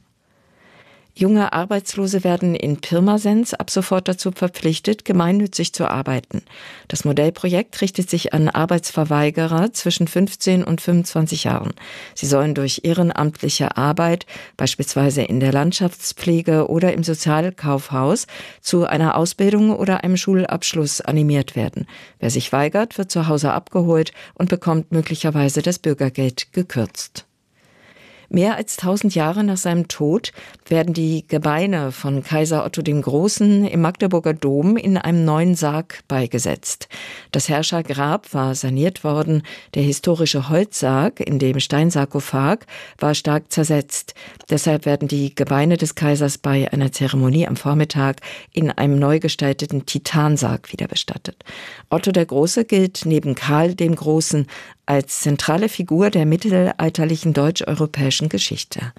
Junge Arbeitslose werden in Pirmasens ab sofort dazu verpflichtet, gemeinnützig zu arbeiten. Das Modellprojekt richtet sich an Arbeitsverweigerer zwischen 15 und 25 Jahren. Sie sollen durch ehrenamtliche Arbeit, beispielsweise in der Landschaftspflege oder im Sozialkaufhaus, zu einer Ausbildung oder einem Schulabschluss animiert werden. Wer sich weigert, wird zu Hause abgeholt und bekommt möglicherweise das Bürgergeld gekürzt. Mehr als 1000 Jahre nach seinem Tod werden die Gebeine von Kaiser Otto dem Großen im Magdeburger Dom in einem neuen Sarg beigesetzt. Das Herrschergrab war saniert worden. Der historische Holzsarg in dem Steinsarkophag war stark zersetzt. Deshalb werden die Gebeine des Kaisers bei einer Zeremonie am Vormittag in einem neu gestalteten Titansarg wieder bestattet. Otto der Große gilt neben Karl dem Großen als zentrale Figur der mittelalterlichen deutsch-europäischen Geschichte.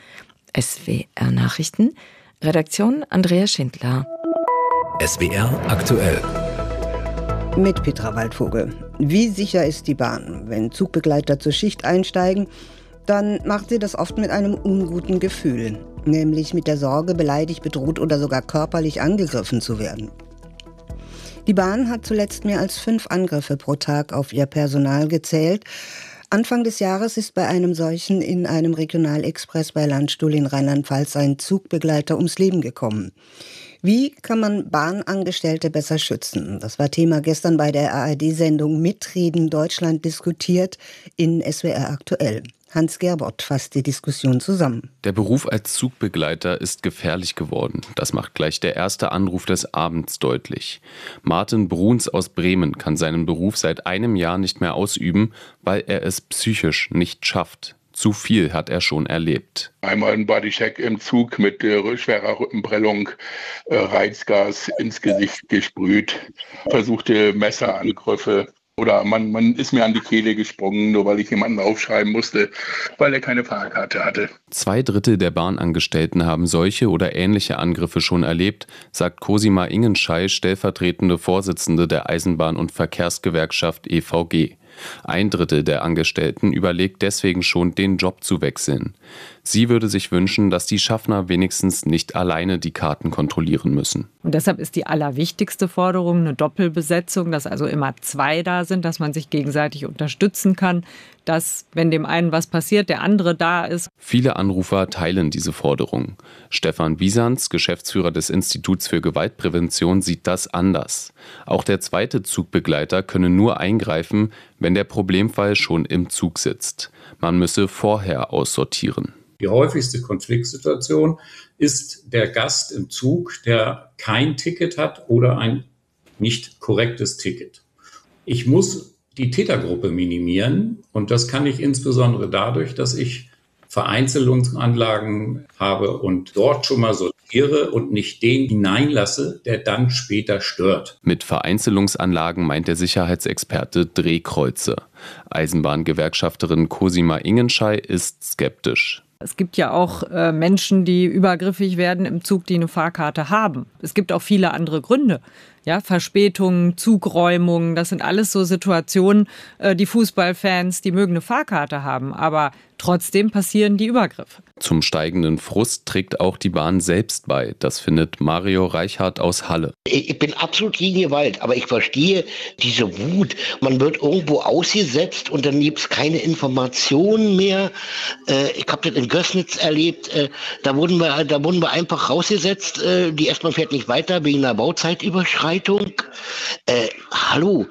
SWR Nachrichten, Redaktion Andrea Schindler. SWR aktuell. Mit Petra Waldvogel. Wie sicher ist die Bahn? Wenn Zugbegleiter zur Schicht einsteigen, dann macht sie das oft mit einem unguten Gefühl. Nämlich mit der Sorge, beleidigt, bedroht oder sogar körperlich angegriffen zu werden. Die Bahn hat zuletzt mehr als 5 Angriffe pro Tag auf ihr Personal gezählt. Anfang des Jahres ist bei einem solchen in einem Regionalexpress bei Landstuhl in Rheinland-Pfalz ein Zugbegleiter ums Leben gekommen. Wie kann man Bahnangestellte besser schützen? Das war Thema gestern bei der ARD-Sendung Mitreden Deutschland diskutiert in SWR aktuell. Hans Gerbert fasst die Diskussion zusammen. Der Beruf als Zugbegleiter ist gefährlich geworden. Das macht gleich der erste Anruf des Abends deutlich. Martin Bruns aus Bremen kann seinen Beruf seit einem Jahr nicht mehr ausüben, weil er es psychisch nicht schafft. Zu viel hat er schon erlebt. Einmal ein Bodycheck im Zug mit schwerer Rückenprellung, Reizgas ins Gesicht gesprüht, versuchte Messerangriffe. Oder man ist mir an die Kehle gesprungen, nur weil ich jemanden aufschreiben musste, weil er keine Fahrkarte hatte. 2/3 der Bahnangestellten haben solche oder ähnliche Angriffe schon erlebt, sagt Cosima Ingenschei, stellvertretende Vorsitzende der Eisenbahn- und Verkehrsgewerkschaft EVG. 1/3 der Angestellten überlegt deswegen schon, den Job zu wechseln. Sie würde sich wünschen, dass die Schaffner wenigstens nicht alleine die Karten kontrollieren müssen. Und deshalb ist die allerwichtigste Forderung eine Doppelbesetzung, dass also immer 2 da sind, dass man sich gegenseitig unterstützen kann, dass, wenn dem einen was passiert, der andere da ist. Viele Anrufer teilen diese Forderung. Stefan Bisanz, Geschäftsführer des Instituts für Gewaltprävention, sieht das anders. Auch der zweite Zugbegleiter könne nur eingreifen, wenn der Problemfall schon im Zug sitzt. Man müsse vorher aussortieren. Die häufigste Konfliktsituation ist der Gast im Zug, der kein Ticket hat oder ein nicht korrektes Ticket. Ich muss die Tätergruppe minimieren und das kann ich insbesondere dadurch, dass ich Vereinzelungsanlagen habe und dort schon mal sortiere und nicht den hineinlasse, der dann später stört. Mit Vereinzelungsanlagen meint der Sicherheitsexperte Drehkreuze. Eisenbahngewerkschafterin Cosima Ingenschei ist skeptisch. Es gibt ja auch Menschen, die übergriffig werden im Zug, die eine Fahrkarte haben. Es gibt auch viele andere Gründe. Ja, Verspätungen, Zugräumungen, das sind alles so Situationen, die Fußballfans, die mögen eine Fahrkarte haben, aber trotzdem passieren die Übergriffe. Zum steigenden Frust trägt auch die Bahn selbst bei. Das findet Mario Reichhardt aus Halle. Ich bin absolut gegen Gewalt, aber ich verstehe diese Wut. Man wird irgendwo ausgesetzt und dann gibt es keine Informationen mehr. Ich habe das in Gößnitz erlebt. Da wurden wir einfach rausgesetzt. Die S-Bahn fährt nicht weiter wegen einer Bauzeitüberschreitung. Hallo,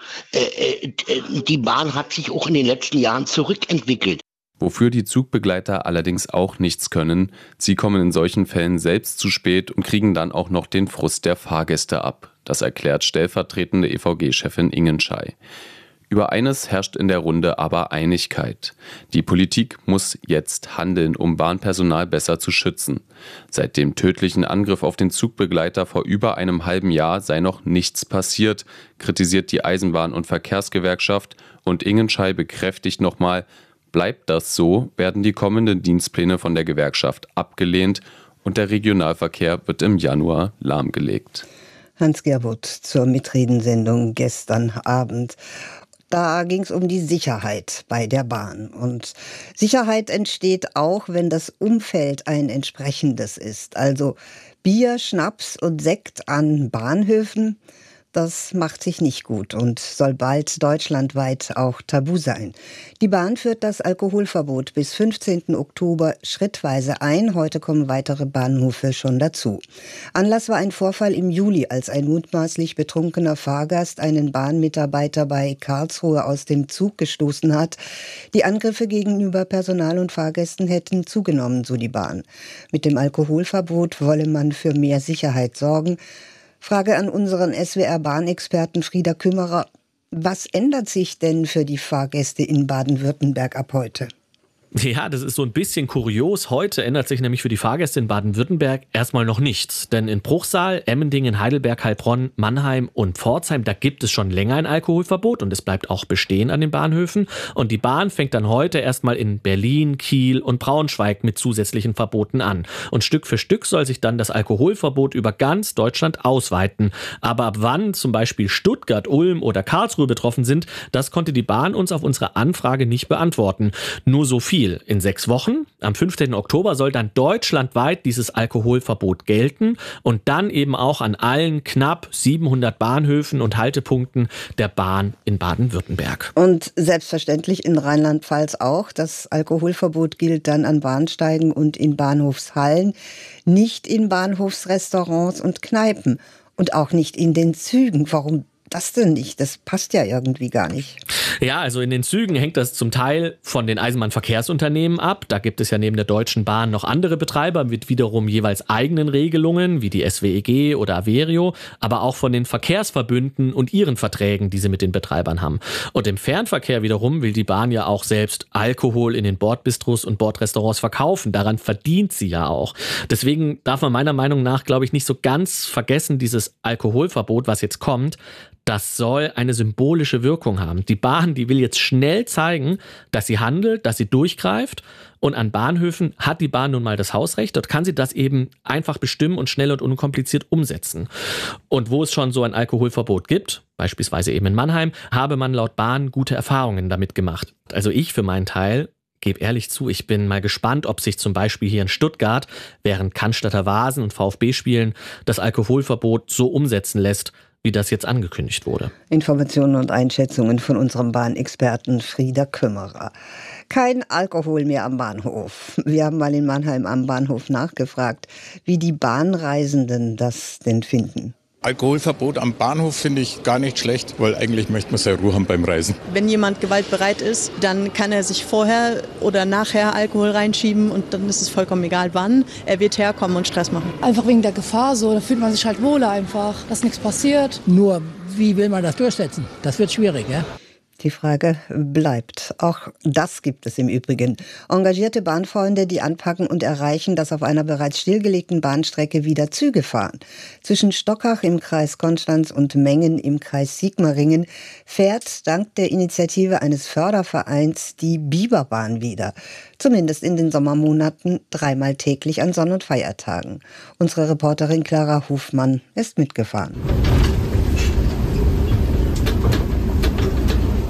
die Bahn hat sich auch in den letzten Jahren zurückentwickelt. Wofür die Zugbegleiter allerdings auch nichts können, sie kommen in solchen Fällen selbst zu spät und kriegen dann auch noch den Frust der Fahrgäste ab. Das erklärt stellvertretende EVG-Chefin Ingenschei. Über eines herrscht in der Runde aber Einigkeit. Die Politik muss jetzt handeln, um Bahnpersonal besser zu schützen. Seit dem tödlichen Angriff auf den Zugbegleiter vor über einem halben Jahr sei noch nichts passiert, kritisiert die Eisenbahn- und Verkehrsgewerkschaft, und Ingenschei bekräftigt nochmal: Bleibt das so, werden die kommenden Dienstpläne von der Gewerkschaft abgelehnt und der Regionalverkehr wird im Januar lahmgelegt. Hans Gerbutt zur Mitredensendung gestern Abend. Da ging es um die Sicherheit bei der Bahn. Und Sicherheit entsteht auch, wenn das Umfeld ein entsprechendes ist. Also Bier, Schnaps und Sekt an Bahnhöfen, das macht sich nicht gut und soll bald deutschlandweit auch tabu sein. Die Bahn führt das Alkoholverbot bis 15. Oktober schrittweise ein. Heute kommen weitere Bahnhöfe schon dazu. Anlass war ein Vorfall im Juli, als ein mutmaßlich betrunkener Fahrgast einen Bahnmitarbeiter bei Karlsruhe aus dem Zug gestoßen hat. Die Angriffe gegenüber Personal und Fahrgästen hätten zugenommen, so die Bahn. Mit dem Alkoholverbot wolle man für mehr Sicherheit sorgen. Frage an unseren SWR-Bahnexperten Frieder Kümmerer: Was ändert sich denn für die Fahrgäste in Baden-Württemberg ab heute? Ja, das ist so ein bisschen kurios. Heute ändert sich nämlich für die Fahrgäste in Baden-Württemberg erstmal noch nichts. Denn in Bruchsal, Emmendingen, Heidelberg, Heilbronn, Mannheim und Pforzheim, da gibt es schon länger ein Alkoholverbot und es bleibt auch bestehen an den Bahnhöfen. Und die Bahn fängt dann heute erstmal in Berlin, Kiel und Braunschweig mit zusätzlichen Verboten an. Und Stück für Stück soll sich dann das Alkoholverbot über ganz Deutschland ausweiten. Aber ab wann zum Beispiel Stuttgart, Ulm oder Karlsruhe betroffen sind, das konnte die Bahn uns auf unsere Anfrage nicht beantworten. Nur so viel: In 6 Wochen, am 15. Oktober, soll dann deutschlandweit dieses Alkoholverbot gelten und dann eben auch an allen knapp 700 Bahnhöfen und Haltepunkten der Bahn in Baden-Württemberg. Und selbstverständlich in Rheinland-Pfalz auch. Das Alkoholverbot gilt dann an Bahnsteigen und in Bahnhofshallen, nicht in Bahnhofsrestaurants und Kneipen und auch nicht in den Zügen. Warum das denn nicht? Das passt ja irgendwie gar nicht. Ja, also in den Zügen hängt das zum Teil von den Eisenbahnverkehrsunternehmen ab. Da gibt es ja neben der Deutschen Bahn noch andere Betreiber mit wiederum jeweils eigenen Regelungen, wie die SWEG oder Averio, aber auch von den Verkehrsverbünden und ihren Verträgen, die sie mit den Betreibern haben. Und im Fernverkehr wiederum will die Bahn ja auch selbst Alkohol in den Bordbistros und Bordrestaurants verkaufen. Daran verdient sie ja auch. Deswegen darf man meiner Meinung nach, glaube ich, nicht so ganz vergessen, dieses Alkoholverbot, was jetzt kommt, das soll eine symbolische Wirkung haben. Die Bahn, die will jetzt schnell zeigen, dass sie handelt, dass sie durchgreift. Und an Bahnhöfen hat die Bahn nun mal das Hausrecht. Dort kann sie das eben einfach bestimmen und schnell und unkompliziert umsetzen. Und wo es schon so ein Alkoholverbot gibt, beispielsweise eben in Mannheim, habe man laut Bahn gute Erfahrungen damit gemacht. Also ich für meinen Teil gebe ehrlich zu, ich bin mal gespannt, ob sich zum Beispiel hier in Stuttgart während Cannstatter Vasen und VfB spielen das Alkoholverbot so umsetzen lässt, wie das jetzt angekündigt wurde. Informationen und Einschätzungen von unserem Bahnexperten Frieder Kümmerer. Kein Alkohol mehr am Bahnhof. Wir haben mal in Mannheim am Bahnhof nachgefragt, wie die Bahnreisenden das denn finden. Alkoholverbot am Bahnhof finde ich gar nicht schlecht, weil eigentlich möchte man sehr Ruhe haben beim Reisen. Wenn jemand gewaltbereit ist, dann kann er sich vorher oder nachher Alkohol reinschieben und dann ist es vollkommen egal wann. Er wird herkommen und Stress machen. Einfach wegen der Gefahr so, da fühlt man sich halt wohler einfach, dass nichts passiert. Nur, wie will man das durchsetzen? Das wird schwierig, ja? Die Frage bleibt. Auch das gibt es im Übrigen. Engagierte Bahnfreunde, die anpacken und erreichen, dass auf einer bereits stillgelegten Bahnstrecke wieder Züge fahren. Zwischen Stockach im Kreis Konstanz und Mengen im Kreis Sigmaringen fährt dank der Initiative eines Fördervereins die Biberbahn wieder. Zumindest in den Sommermonaten 3-mal täglich an Sonn- und Feiertagen. Unsere Reporterin Clara Hofmann ist mitgefahren.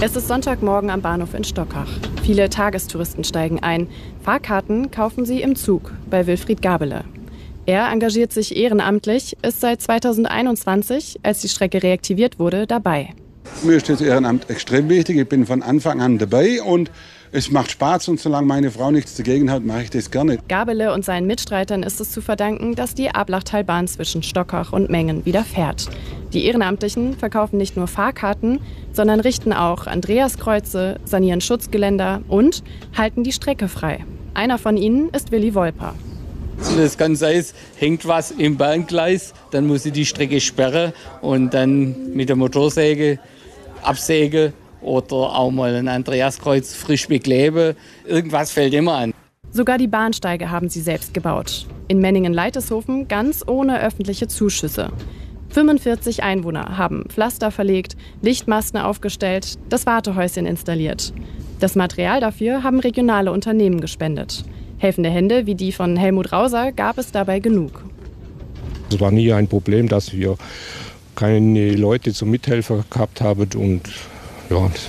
Es ist Sonntagmorgen am Bahnhof in Stockach. Viele Tagestouristen steigen ein. Fahrkarten kaufen sie im Zug bei Wilfried Gabele. Er engagiert sich ehrenamtlich, ist seit 2021, als die Strecke reaktiviert wurde, dabei. Mir ist das Ehrenamt extrem wichtig. Ich bin von Anfang an dabei und es macht Spaß und solange meine Frau nichts dagegen hat, mache ich das gerne. Gabele und seinen Mitstreitern ist es zu verdanken, dass die Ablachtalbahn zwischen Stockach und Mengen wieder fährt. Die Ehrenamtlichen verkaufen nicht nur Fahrkarten, sondern richten auch Andreaskreuze, sanieren Schutzgeländer und halten die Strecke frei. Einer von ihnen ist Willi Wolper. Das kann sein, es hängt was im Bahngleis, dann muss ich die Strecke sperren und dann mit der Motorsäge absägen oder auch mal ein Andreaskreuz frisch bekleben. Irgendwas fällt immer an. Sogar die Bahnsteige haben sie selbst gebaut. In Menningen-Leiteshofen ganz ohne öffentliche Zuschüsse. 45 Einwohner haben Pflaster verlegt, Lichtmasten aufgestellt, das Wartehäuschen installiert. Das Material dafür haben regionale Unternehmen gespendet. Helfende Hände wie die von Helmut Rauser gab es dabei genug. Es war nie ein Problem, dass wir keine Leute zum Mithelfer gehabt haben und ja,